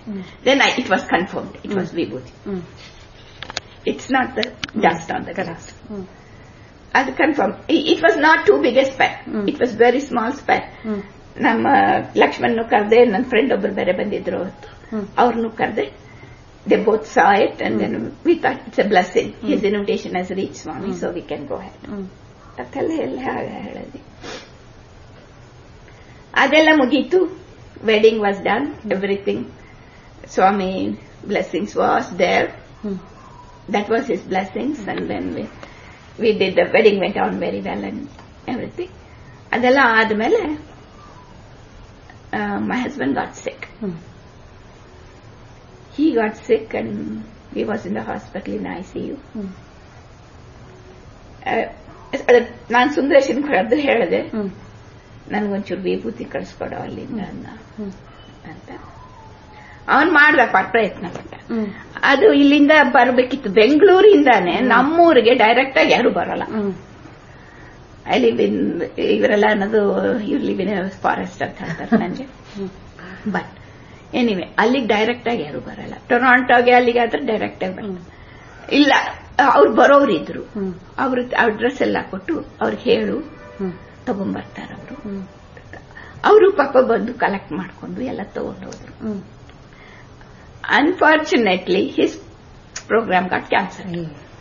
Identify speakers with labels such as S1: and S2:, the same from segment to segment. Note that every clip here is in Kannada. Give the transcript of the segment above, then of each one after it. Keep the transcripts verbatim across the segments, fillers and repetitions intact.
S1: Mm.
S2: Then I, it was confirmed. It mm. was vibhuti.
S1: Mm.
S2: It's not the mm. dust on the glass.
S1: Mm.
S2: As confirmed. It was not too big a speck.
S1: Mm.
S2: It was very small speck.
S1: Mm.
S2: ನಮ್ಮ ಲಕ್ಷ್ಮಣ್ಣು ಕರೆದೆ, ನನ್ನ ಫ್ರೆಂಡ್ ಒಬ್ಬರು ಬೇರೆ ಬಂದಿದ್ರು ಅವತ್ತು, ಅವ್ರನ್ನು ಕರೆದೆ. They both saw it and then we thought it's A blessing. His invitation has reach Swami, so we can go head ಅಂತೆಲ್ಲ ಎಲ್ಲ ಹೇಳಿದ್ವಿ. ಅದೆಲ್ಲ ಮುಗೀತು. Wedding was done, everything. Swami blessings was there. That was his blessings. And then we we did the wedding went on very well and everything. ಅದೆಲ್ಲ ಆದ್ಮೇಲೆ Uh, my husband got sick.
S1: Hmm.
S2: He got sick and he was in the hospital in I C U.
S1: Hmm.
S2: Uh, ನಾನು ಸುಂದರೇಶನ್ ಕರೆದು ಹೇಳಿದೆ, ನನ್ಗೊಂಚೂರು ವಿಭೂತಿ ಕಳಿಸ್ಕೊಡೋ ಅಲ್ಲಿಂದ ಅಂತ. ಅವನ್ ಮಾಡ್ದಪ್ಪ, ಪ್ರಯತ್ನ ಪಟ್ಟ. ಅದು ಇಲ್ಲಿಂದ ಬರ್ಬೇಕಿತ್ತು, ಬೆಂಗಳೂರಿಂದಾನೆ ನಮ್ಮೂರಿಗೆ ಡೈರೆಕ್ಟ್ ಆಗಿ ಯಾರು ಬರಲ್ಲ. ಐ ಲಿವ್ ಇನ್, ಇವರೆಲ್ಲ ಅನ್ನೋದು ಯು ಲಿವ್ ಇನ್ ಫಾರೆಸ್ಟ್ ಅಂತ ಹೇಳ್ತಾರೆ ನನಗೆ. ಬಟ್ ಎನಿವೆ ಅಲ್ಲಿಗೆ ಡೈರೆಕ್ಟ್ ಆಗಿ ಯಾರು ಬರಲ್ಲ. ಟೊರಾಂಟೋಗೆ ಅಲ್ಲಿಗೆ ಆದ್ರೆ ಡೈರೆಕ್ಟ್ ಆಗಿ ಬರಲ್ಲ. ಇಲ್ಲ, ಅವ್ರು ಬರೋರಿದ್ರು. ಅವ್ರ ಅಡ್ರೆಸ್ ಎಲ್ಲ ಕೊಟ್ಟು ಅವ್ರಿಗೆ ಹೇಳು, ತಗೊಂಡ್ಬರ್ತಾರ ಅವರು. ಅವರು ಪಾಪ ಬಂದು ಕಲೆಕ್ಟ್ ಮಾಡ್ಕೊಂಡು ಎಲ್ಲ ತಗೊಂಡೋದ್ರು. Unfortunately his program got cancel.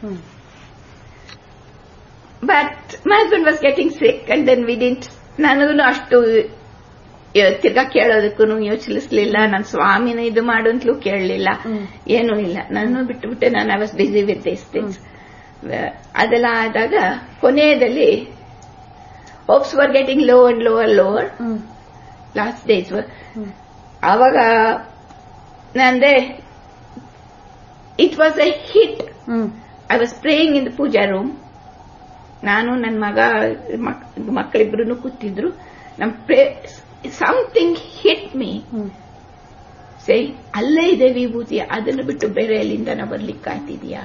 S2: But my husband was getting sick and then we didn't, ನನಗೂ ಅಷ್ಟು ತಿರ್ಗಾ ಕೇಳೋದಕ್ಕೂ ಯೋಚಿಸಲಿಲ್ಲ. ನಾನು ಸ್ವಾಮಿನ ಇದು ಮಾಡು ಅಂತಲೂ ಕೇಳಲಿಲ್ಲ, ಏನೂ ಇಲ್ಲ. ನಾನು ಬಿಟ್ಟು ಬಿಟ್ಟೆ. ನಾನು I was busy with this things. ಅದೆಲ್ಲ ಆದಾಗ ಕೊನೆಯಲ್ಲಿ hopes var getting low and lower lower last days. ಆವಾಗ ನಂದೆ it was A hit. I was praying in the Pooja room. ನಾನು ನನ್ನ ಮಗ ಮಕ್ಕಳಿಬ್ರು ಕೂತಿದ್ರು. ನಮ್ ಸಮಥಿಂಗ್ ಹಿಟ್ ಮೀ. ಸೇ ಅಲ್ಲೇ ಇದೆ ವಿಭೂತಿ, ಅದನ್ನು ಬಿಟ್ಟು ಬೇರೆ ಎಲ್ಲಿಂದ ನಾವು ಬರ್ಲಿಕ್ಕಾಗ್ತಿದೀಯಾ?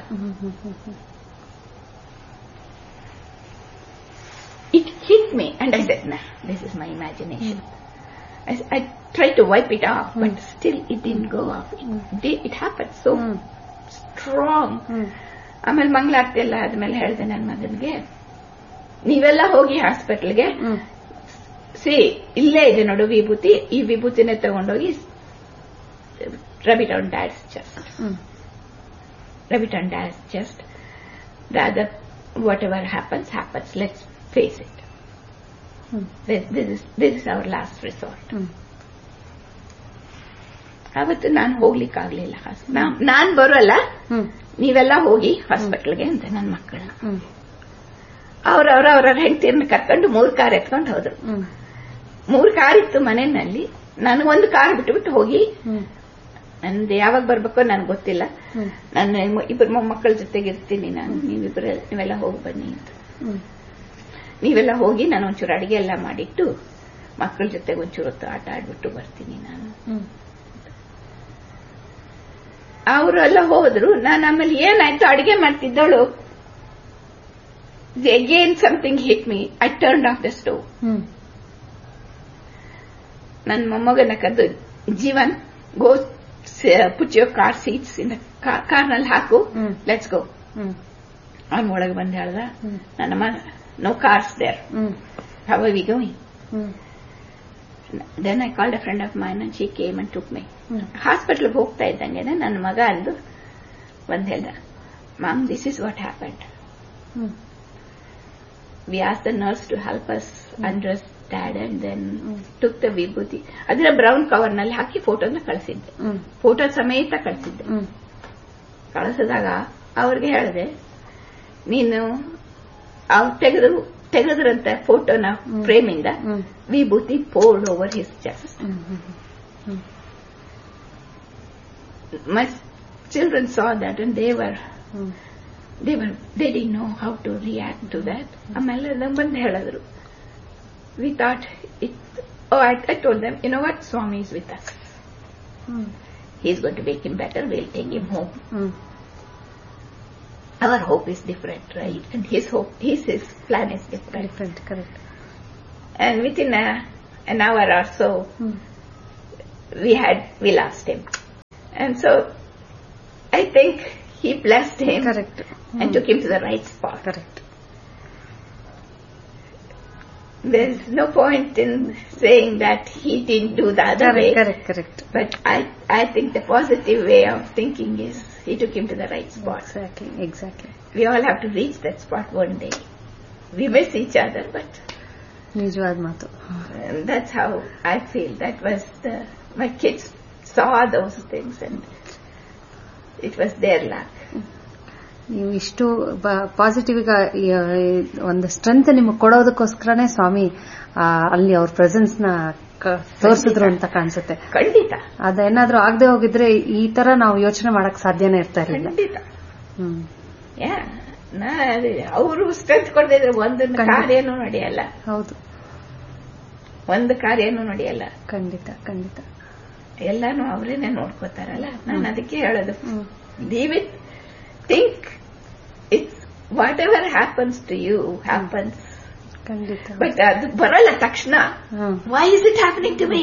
S2: It hit me and I said, ನಾ this is my imagination. I try to wipe it off, but still it didn't go of. It happen so strong. ಆಮೇಲೆ ಮಂಗಳಾರತಿ ಎಲ್ಲ ಆದ್ಮೇಲೆ ಹೇಳಿದೆ ನನ್ನ ಮಗನಿಗೆ, ನೀವೆಲ್ಲ ಹೋಗಿ ಹಾಸ್ಪಿಟಲ್ಗೆ, ಸಿ ಇಲ್ಲೇ ಇದೆ ನೋಡು ವಿಭೂತಿ, ಈ ವಿಭೂತಿನೇ ತಗೊಂಡೋಗಿ rub it on dad's chest. Rub it on dad's chest. The other, whatever happens, happens. Let's face it. This, this is this is our last resort. ಅವತ್ತು ನಾನು ಹೋಗ್ಲಿಕ್ಕಾಗ್ಲಿಲ್ಲ. ನಾನ್ ಬರೋಲ್ಲ, ನೀವೆಲ್ಲ ಹೋಗಿ ಹಾಸ್ಪಿಟಲ್ಗೆ ಅಂತ ನನ್ನ ಮಕ್ಕಳನ್ನ. ಅವ್ರವ್ರ ಅವ್ರ ಹೆಂಡತಿಯನ್ನ ಕರ್ಕೊಂಡು ಮೂರು ಕಾರ್ ಎತ್ಕೊಂಡು ಹೋದ್ರು. ಮೂರು ಕಾರ್ ಇತ್ತು ಮನೆಯಲ್ಲಿ. ನನಗೊಂದು ಕಾರ್ ಬಿಟ್ಟು ಹೋಗಿ, ನಂದು ಯಾವಾಗ ಬರ್ಬೇಕೋ ನನ್ಗೆ ಗೊತ್ತಿಲ್ಲ, ನಾನು ಇಬ್ಬರು ಮೊಮ್ಮಕ್ಕಳ ಜೊತೆಗೆ ಇರ್ತೀನಿ ನಾನು, ನೀವಿಬ್ಬರು ನೀವೆಲ್ಲ ಹೋಗಿ ಬನ್ನಿ ಅಂತ. ನೀವೆಲ್ಲ ಹೋಗಿ ನಾನು ಒಂಚೂರು ಅಡಿಗೆ ಎಲ್ಲ ಮಾಡಿಟ್ಟು ಮಕ್ಕಳ ಜೊತೆಗೆ ಒಂಚೂರು ಹೊತ್ತು ಆಟ ಆಡ್ಬಿಟ್ಟು ಬರ್ತೀನಿ ನಾನು. ಅವರೆಲ್ಲ ಹೋದ್ರು. ನಾನು ಆಮೇಲೆ ಏನಾಯ್ತು, ಅಡಿಗೆ ಮಾಡ್ತಿದ್ದವಳು, again something hit me. I turn off the stove. ನನ್ನ ಮೊಮ್ಮಗನ ಕದ್ದು, ಜೀವನ್ ಗೋ ಪುಟ್ ಯೋರ್ ಕಾರ್ ಸೀಟ್ಸ್ ಇನ್ ಕಾರ್ನಲ್ಲಿ ಹಾಕು, ಲೆಟ್ಸ್ ಗೋ. ಅವನ ಒಳಗೆ ಬಂದು ಹೇಳ್ದ, ನನ್ನಮ್ಮ no cars there, how are we going? Then I called a friend of mine and she came and took me. ಹಾಸ್ಪಿಟಲ್ಗೆ ಹೋಗ್ತಾ ಇದ್ದಂಗೆ ನನ್ನ ಮಗ ಅಂದು ಬಂದು ಹೇಳ್ದ, ma'am this is what happened. V asked the nurse to help us ಅಂಡ್ರೆಸ್ dad and then took the ವಿಭೂತಿ. ಅದರ ಬ್ರೌನ್ ಕವರ್ ನಲ್ಲಿ ಹಾಕಿ ಫೋಟೋನ ಕಳಿಸಿದ್ದೆ, ಫೋಟೋ ಸಮೇತ ಕಳಿಸಿದ್ದೆ. ಕಳಿಸಿದಾಗ ಅವ್ರಿಗೆ ಹೇಳಿದೆ, ನೀನು ಅವ್ರು ತೆಗೆದ್ರು ತೆಗೆದ್ರಂತ ಫೋಟೋನ ಫ್ರೇಮ್ ಇಂದ ವಿಭೂತಿ poured over his chest. My children saw that and they were they were they didn't know how to react to that. ಆಮೇಲೆ ನಮ್ಗೆ ಬಂದು ಹೇಳಿದ್ರು, we thought it oh I, I told them, you know what, Swami is with us. He is going to make him better, we'll take him home. Our hope is different, right? And his hope, his, his plan is different.
S1: Different, correct.
S2: And within a, an hour or so, hmm. we had, we lost him. And so I think he blessed him.
S1: Correct.
S2: And took him to the right spot.
S1: Correct.
S2: There's no point in saying that he didn't do the other
S1: Correct,
S2: way.
S1: correct, correct.
S2: But I, I think the positive way of thinking is he took him to the right spot.
S1: Exactly, exactly.
S2: We all have to reach that spot one day. We miss each other, but
S1: ನಿಜವಾದ ಮಾತು.
S2: and that's how I feel. That was the, my kids saw those things and it was their luck.
S1: ನೀವು ಇಷ್ಟು ಪಾಸಿಟಿವ್ ಒಂದು ಸ್ಟ್ರೆಂತ್ ನಿಮಗೆ ಕೊಡೋದಕ್ಕೋಸ್ಕರನೇ ಸ್ವಾಮಿ ಅಲ್ಲಿ ಅವ್ರ ಪ್ರೆಸೆನ್ಸ್ ನ ತೋರಿಸಿದ್ರು ಅಂತ ಕಾಣಿಸುತ್ತೆ.
S2: ಖಂಡಿತ.
S1: ಅದೇನಾದ್ರೂ ಆಗದೆ ಹೋಗಿದ್ರೆ ಈ ತರ ನಾವು ಯೋಚನೆ ಮಾಡಕ್ ಸಾಧ್ಯನೇ ಇರ್ತಾ ಇರಲಿಲ್ಲ.
S2: ಖಂಡಿತ.
S1: ಹ್ಮ್
S2: ಅವರು ಸ್ಟ್ರೆಂತ್ ಕೊಡದಿದ್ರೆ ಒಂದು ಕಾರ್ಯನೂ ನಡೆಯಲ್ಲ.
S1: ಹೌದು,
S2: ಒಂದು ಕಾರ್ಯನೂ ನಡೆಯಲ್ಲ.
S1: ಖಂಡಿತ ಖಂಡಿತ.
S2: ಎಲ್ಲಾನು ಅವರೇನೆ ನೋಡ್ಕೋತಾರಲ್ಲ. ನಾನು ಅದಕ್ಕೆ ಹೇಳೋದು, leave it, think it's what ever happens to you happens.
S1: ಖಂಡಿತ.
S2: ಬಟ್ ಅದು ಬರಲ್ಲ ತಕ್ಷಣ. Y is it happening to me?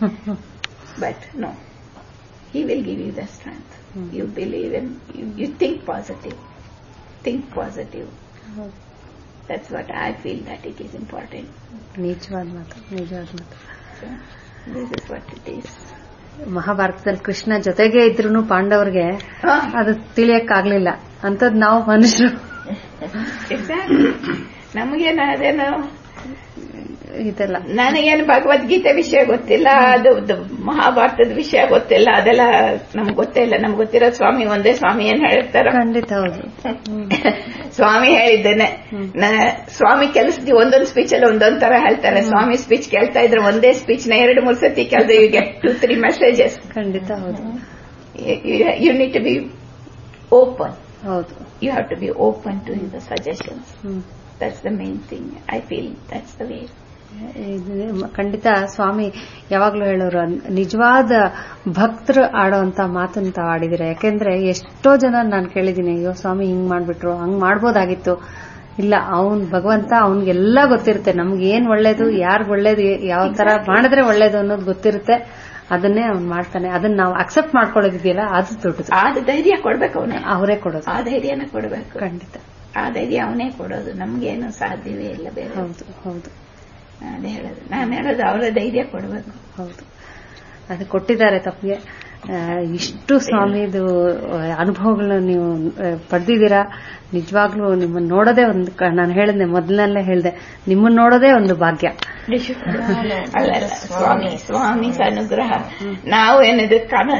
S2: But no, he will give you the strength. You believe in, you, you think positive. Think positive. That's what I feel that it is important.
S1: ನಿಜವಾದ ಮಾತು, ನಿಜವಾದ ಮಾತು.
S2: This is what it is.
S1: ಮಹಾಭಾರತದಲ್ಲಿ ಕೃಷ್ಣ ಜೊತೆಗೆ ಇದ್ರು ಪಾಂಡವರಿಗೆ ಅದು ತಿಳಿಯಕ್ಕಾಗ್ಲಿಲ್ಲ. ಅಂತದ್ ನಾವು ಮನುಷ್ಯರು
S2: ಎಕ್ಸಾಕ್ಟ್ಲಿ. ನಮಗೇನ ಅದೇನೋ
S1: ಇದೆಲ್ಲ,
S2: ನನಗೇನು ಭಗವದ್ಗೀತೆ ವಿಷಯ ಗೊತ್ತಿಲ್ಲ, ಅದು ಮಹಾಭಾರತದ ವಿಷಯ ಗೊತ್ತಿಲ್ಲ, ಅದೆಲ್ಲ ನಮ್ಗೆ ಗೊತ್ತೇ ಇಲ್ಲ. ನಮ್ಗೆ ಗೊತ್ತಿರೋ ಸ್ವಾಮಿ ಒಂದೇ ಸ್ವಾಮಿ ಏನ್ ಹೇಳ್ತಾರ.
S1: ಖಂಡಿತ ಹೌದು.
S2: ಸ್ವಾಮಿ ಹೇಳಿದ್ದೇನೆ. ಸ್ವಾಮಿ ಕೆಲಸದಿ ಒಂದೊಂದು ಸ್ಪೀಚ್ ಅಲ್ಲಿ ಒಂದೊಂದ್ ತರ ಹೇಳ್ತಾರೆ. ಸ್ವಾಮಿ ಸ್ಪೀಚ್ ಕೇಳ್ತಾ ಇದ್ರೆ ಒಂದೇ ಸ್ಪೀಚ್ ನ ಎರಡು ಮೂರು ಸತಿ ಕೇಳಿದ್ರೆ you get to three messages.
S1: ಖಂಡಿತ ಹೌದು.
S2: You need to B open.
S1: ಹೌದು,
S2: you have to B open to the suggestions. That's the main thing. I feel that's the way.
S1: ಖಂಡಿತ ಸ್ವಾಮಿ ಯಾವಾಗ್ಲೂ ಹೇಳೋರು, ನಿಜವಾದ ಭಕ್ತರು ಆಡೋಂತ ಮಾತಂತ ಆಡಿದಿರ. ಯಾಕೆಂದ್ರೆ ಎಷ್ಟೋ ಜನ ನಾನು ಕೇಳಿದೀನಿ, ಅಯ್ಯೋ ಸ್ವಾಮಿ ಹಿಂಗ್ ಮಾಡ್ಬಿಟ್ರು, ಹಂಗ್ ಮಾಡ್ಬೋದಾಗಿತ್ತು. ಇಲ್ಲ, ಅವನ್ ಭಗವಂತ ಅವನ್ಗೆಲ್ಲ ಗೊತ್ತಿರುತ್ತೆ. ನಮ್ಗೆ ಏನ್ ಒಳ್ಳೇದು, ಯಾರ್ಗ್ ಒಳ್ಳೇದು, ಯಾವ ತರ ಮಾಡಿದ್ರೆ ಒಳ್ಳೇದು ಅನ್ನೋದು ಗೊತ್ತಿರುತ್ತೆ. ಅದನ್ನೇ ಅವ್ನು ಮಾಡ್ತಾನೆ. ಅದನ್ನ ನಾವು ಅಕ್ಸೆಪ್ಟ್ ಮಾಡ್ಕೊಳ್ಳೋದಿದೆಯಲ್ಲ, ಅದು ದೊಡ್ಡದು.
S2: ಆದ ಧೈರ್ಯ ಕೊಡ್ಬೇಕು, ಅವನೇ
S1: ಅವರೇ ಕೊಡೋದು.
S2: ಆ ಧೈರ್ಯನ ಕೊಡಬೇಕು.
S1: ಖಂಡಿತ
S2: ಆ ಧೈರ್ಯ ಅವನೇ ಕೊಡೋದು. ನಮ್ಗೇನು ಸಾಧ್ಯವೇ ಇಲ್ಲ ಬೇರೆ.
S1: ಹೌದು ಹೌದು.
S2: ಅದೇ ಹೇಳೋದು, ನಾನು ಹೇಳೋದು ಅವರ ಧೈರ್ಯ ಕೊಡಬೇಕು.
S1: ಹೌದು, ಅದು ಕೊಟ್ಟಿದ್ದಾರೆ ತಪ್ಪಿಗೆ. ಇಷ್ಟು ಸ್ವಾಮಿದು ಅನುಭವಗಳನ್ನ ನೀವು ಪಡೆದಿದ್ದೀರಾ. ನಿಜವಾಗ್ಲೂ ನಿಮ್ಮನ್ನ ನೋಡೋದೇ ಒಂದು, ನಾನು ಹೇಳಿದೆ ಮೊದಲನಲ್ಲೇ ಹೇಳಿದೆ, ನಿಮ್ಮನ್ನ ನೋಡೋದೇ ಒಂದು ಭಾಗ್ಯ.
S2: ಅಲ್ಲ, ಸ್ವಾಮಿ ಸ್ವಾಮಿ ಅನುಗ್ರಹ. ನಾವು ಏನಿದು ಕಣ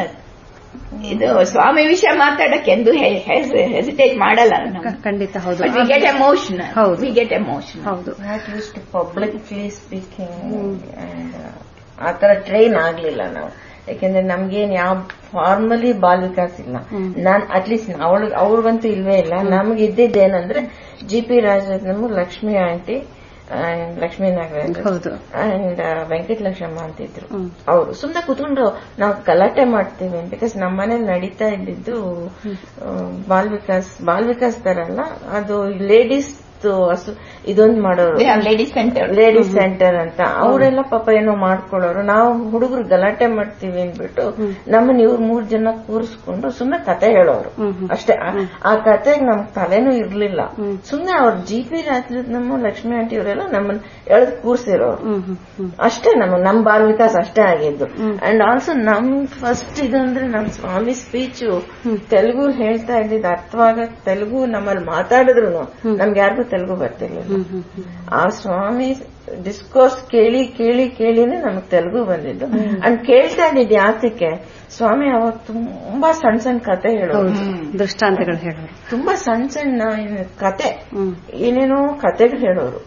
S2: ಇದು ಸ್ವಾಮಿ ವಿಷಯ ಮಾತಾಡಕ್ಕೆ ಎಂದು ಹೆಸಿಟೇಟ್ ಮಾಡಲ್ಲ.
S1: ಖಂಡಿತ ಹೌದು.
S2: We get emotion.
S1: ಹೌದು,
S2: ವಿ ಗೆಟ್ ಎಮೋಷನ್.
S1: ಹೌದು.
S3: Not use to publicly speaking. ಆ ತರ ಟ್ರೈನ್ ಆಗ್ಲಿಲ್ಲ ನಾವು. ಯಾಕೆಂದ್ರೆ ನಮ್ಗೇನ್ ಯಾವ ಫಾರ್ಮಲಿ ಬಾಲ್ ವಿಕಾಸ್ ಇಲ್ಲ. ನಾನ್ ಅಟ್ಲೀಸ್ಟ್ ಅವಳು ಅವ್ರಿಗಂತೂ ಇಲ್ವೇ ಇಲ್ಲ. ನಮ್ಗೆ ಇದ್ದಿದ್ದೇನಂದ್ರೆ G P ರಾಜರತ್ನಮ್, Lakshmi aunty, Lakshmi Nagaraj and Venkatalakshmamma ಅಂತಿದ್ರು. ಅವರು ಸುಮ್ಮನೆ ಕೂತ್ಕೊಂಡು ನಾವು ಗಲಾಟೆ ಮಾಡ್ತೀವಿ. ಬಿಕಾಸ್ ನಮ್ಮ ಮನೇಲಿ ನಡೀತಾ ಇದ್ದಿದ್ದು ಬಾಲ್ ವಿಕಾಸ್, ಬಾಲ್ ವಿಕಾಸ್ ತರ ಅಲ್ಲ, ಅದು ಲೇಡೀಸ್ ಇದೊಂದು ಮಾಡೋರು,
S2: ಲೇಡೀಸ್ ಸೆಂಟರ್
S3: ಲೇಡೀಸ್ ಸೆಂಟರ್ ಅಂತ. ಅವರೆಲ್ಲ ಪಾಪ ಏನೋ ಮಾಡ್ಕೊಳ್ಳೋರು. ನಾವು ಹುಡುಗರು ಗಲಾಟೆ ಮಾಡ್ತೀವಿ ಅಂದ್ಬಿಟ್ಟು ನಮ್ಮನ್ನ ಇವ್ರು ಮೂರ್ ಜನ ಕೂರಿಸ್ಕೊಂಡು ಸುಮ್ಮನೆ ಕತೆ ಹೇಳೋರು ಅಷ್ಟೇ. ಆ ಕತೆಗೆ ನಮ್ ತಲೆನೂ ಇರ್ಲಿಲ್ಲ. ಸುಮ್ಮನೆ ಅವ್ರ G P Rajaratnam, Lakshmi aunty ಅವರೆಲ್ಲ ನಮ್ಮನ್ನ ಎಳೆದು ಕೂರ್ಸಿರೋರು ಅಷ್ಟೇ. ನಮ್ಮ ನಮ್ ಬಾಲ್ ವಿಕಾಸ್ ಅಷ್ಟೇ ಆಗಿದ್ದು. ಅಂಡ್ ಆಲ್ಸೋ ನಮ್ ಫಸ್ಟ್ ಇದಂದ್ರೆ ನಮ್ ಸ್ವಾಮಿ ಸ್ಪೀಚು ತೆಲುಗು ಹೇಳ್ತಾ ಇದ್ದಿದ್ದು ಅರ್ಥವಾಗ ತೆಲುಗು ನಮ್ಮಲ್ಲಿ ಮಾತಾಡಿದ್ರು ನಮ್ಗೆ ಯಾರಿಗೂ ತೆಲುಗು ಬರ್ತಿರ್ಲಿಲ್ಲ. ಆ ಸ್ವಾಮಿ ಡಿಸ್ಕೋರ್ಸ್ ಕೇಳಿ ಕೇಳಿ ಕೇಳಿನೇ ನಮಗ್ ತೆಲುಗು ಬಂದಿದ್ದು. ಅಂಡ್ ಕೇಳ್ತಾ ಇದ್ದಿದ್ದು ಯಾತಕ್ಕೆ, ಸ್ವಾಮಿ ಅವಾಗ ತುಂಬಾ ಸಣ್ಣ ಸಣ್ಣ ಕತೆ ಹೇಳೋರು,
S1: ದೃಷ್ಟಾಂತಗಳು ಹೇಳೋರು,
S3: ತುಂಬಾ ಸಣ್ಣ ಸಣ್ಣ ಕತೆ, ಏನೇನೋ ಕತೆಗಳು ಹೇಳೋರು.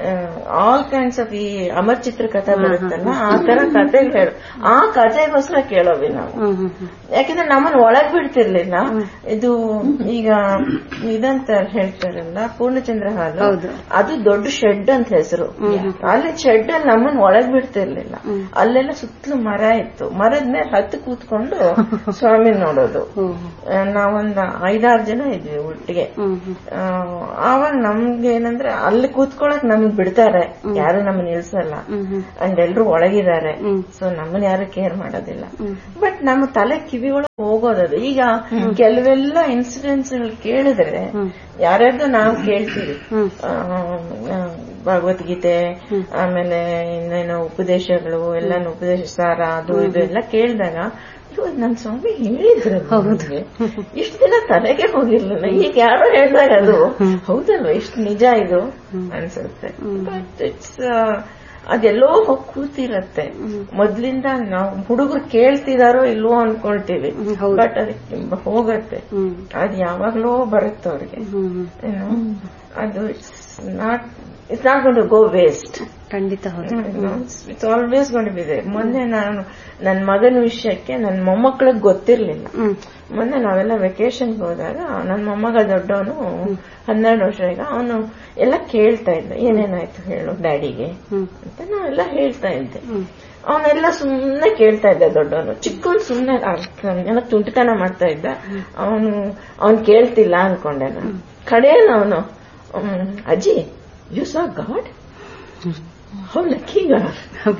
S3: ಆಲ್ ಕೈಂಡ್ಸ್ ಆಫ್ ಈ ಅಮರ್ ಚಿತ್ರ ಕಥೆ ಬರುತ್ತಲ್ಲ, ಆ ತರ ಕತೆಗಳು ಹೇಳೋ. ಆ ಕತೆಗೋಸ್ಕರ ಕೇಳೋವಿ ನಾವು. ಯಾಕಂದ್ರೆ ನಮ್ಮನ್ನ ಒಳಗ್ ಬಿಡ್ತಿರ್ಲಿಲ್ಲ. ಇದು ಈಗ ಇದಂತ ಹೇಳ್ತಾರಲ್ಲ, ಪೂರ್ಣಚಂದ್ರ ಹಾಲು, ಅದು ದೊಡ್ಡ ಶೆಡ್ ಅಂತ ಹೆಸರು. ಅಲ್ಲಿ ಶೆಡ್ ಅಲ್ಲಿ ನಮ್ಮನ್ನ ಒಳಗ್ ಬಿಡ್ತಿರ್ಲಿಲ್ಲ. ಅಲ್ಲೆಲ್ಲ ಸುತ್ತಲೂ ಮರ ಇತ್ತು. ಮರದ ಮೇಲೆ ಹತ್ತು ಕೂತ್ಕೊಂಡು ಸ್ವಾಮಿ ನೋಡೋದು. ನಾವೊಂದ್ ಐದಾರು ಜನ ಇದ್ವಿ ಒಟ್ಟಿಗೆ. ಆವಾಗ ನಮ್ಗೆ ಏನಂದ್ರೆ ಅಲ್ಲಿ ಕೂತ್ಕೊಳಕ್ ನಮಗ್ ಬಿಡ್ತಾರೆ, ಯಾರು ನಮ್ಮನ್ನ ನಿಲ್ಸಲ್ಲ. ಅಂಡ್ ಎಲ್ರು ಒಳಗಿದ್ದಾರೆ, ಸೊ ನಮ್ಮನ್ನ ಯಾರು ಕೇರ್ ಮಾಡೋದಿಲ್ಲ. ಬಟ್ ನಮ್ಮ ತಲೆ ಕಿವಿ ಒಳಗೆ ಹೋಗೋದದು. ಈಗ ಕೆಲವೆಲ್ಲ ಇನ್ಸಿಡೆಂಟ್ಸ್ ಕೇಳಿದ್ರೆ ಯಾರ್ಯಾರ್ದು ನಾವು ಕೇಳ್ತೀವಿ, ಭಗವದ್ಗೀತೆ, ಆಮೇಲೆ ಇನ್ನೇನೋ ಉಪದೇಶಗಳು ಎಲ್ಲಾನು ಉಪದೇಶ ಸಾರ, ಅದು ಇದು ಎಲ್ಲ ಕೇಳಿದಾಗ ನನ್ ಸ್ವಾಮಿ ಹೇಳಿದ್ರು, ಇಷ್ಟು ದಿನ ತಲೆಗೆ ಹೋಗಿರ್ಲಿಲ್ಲ, ಈಗ ಯಾರೋ ಹೇಳಿದಾಗ ಅದು ಹೌದಲ್ವಾ, ಇಷ್ಟು ನಿಜ ಇದು ಅನ್ಸುತ್ತೆ. ಬಟ್ ಇಟ್ಸ್ ಅದೆಲ್ಲೋ ಹೋಗಿ ಕೂತಿರತ್ತೆ. ಮೊದ್ಲಿಂದ ನಾವು ಹುಡುಗರು ಕೇಳ್ತಿದಾರೋ ಇಲ್ವೋ ಅನ್ಕೊಳ್ತೀವಿ, ಬಟ್ ಅದಕ್ಕೆ ಹೋಗತ್ತೆ. ಅದು ಯಾವಾಗ್ಲೋ ಬರುತ್ತೆ ಅವ್ರಿಗೆ. ಏನು ಅದು it's not it's not going to go waste.
S1: ಖಂಡಿತ
S3: it's always going to be there. ಮೊನ್ನೆ ನಾನು ನನ್ನ ಮಗನ ವಿಷಯಕ್ಕೆ ನನ್ನ ಮೊಮ್ಮಕ್ಕಳಿಗೆ ಗೊತ್ತಿರ್ಲಿಲ್ಲ. ಮೊನ್ನೆ ನಾವೆಲ್ಲ ವೆಕೇಶನ್ಗೆ ಹೋದಾಗ ನನ್ನ ಮೊಮ್ಮಗ ದೊಡ್ಡವನು ಹನ್ನೆರಡು ವರ್ಷ, ಈಗ ಅವನು ಎಲ್ಲ ಕೇಳ್ತಾ ಇದ್ದ, ಏನೇನಾಯ್ತು ಹೇಳು ಡ್ಯಾಡಿಗೆ ಅಂತ ನಾವೆಲ್ಲ ಹೇಳ್ತಾ ಇದ್ದೆ. ಅವನೆಲ್ಲ ಸುಮ್ನೆ ಕೇಳ್ತಾ ಇದ್ದ ದೊಡ್ಡವನು. ಚಿಕ್ಕವನು ಸುಮ್ನೆ ಎಲ್ಲ ತುಂಟತನ ಮಾಡ್ತಾ ಇದ್ದ. ಅವನು ಅವನ್ ಕೇಳ್ತಿಲ್ಲ ಅನ್ಕೊಂಡೆ ನಾನು. ಕಡೆಯಲ್ಲಿ ಅವನು, ಅಜ್ಜಿ you saw god, how lucky god.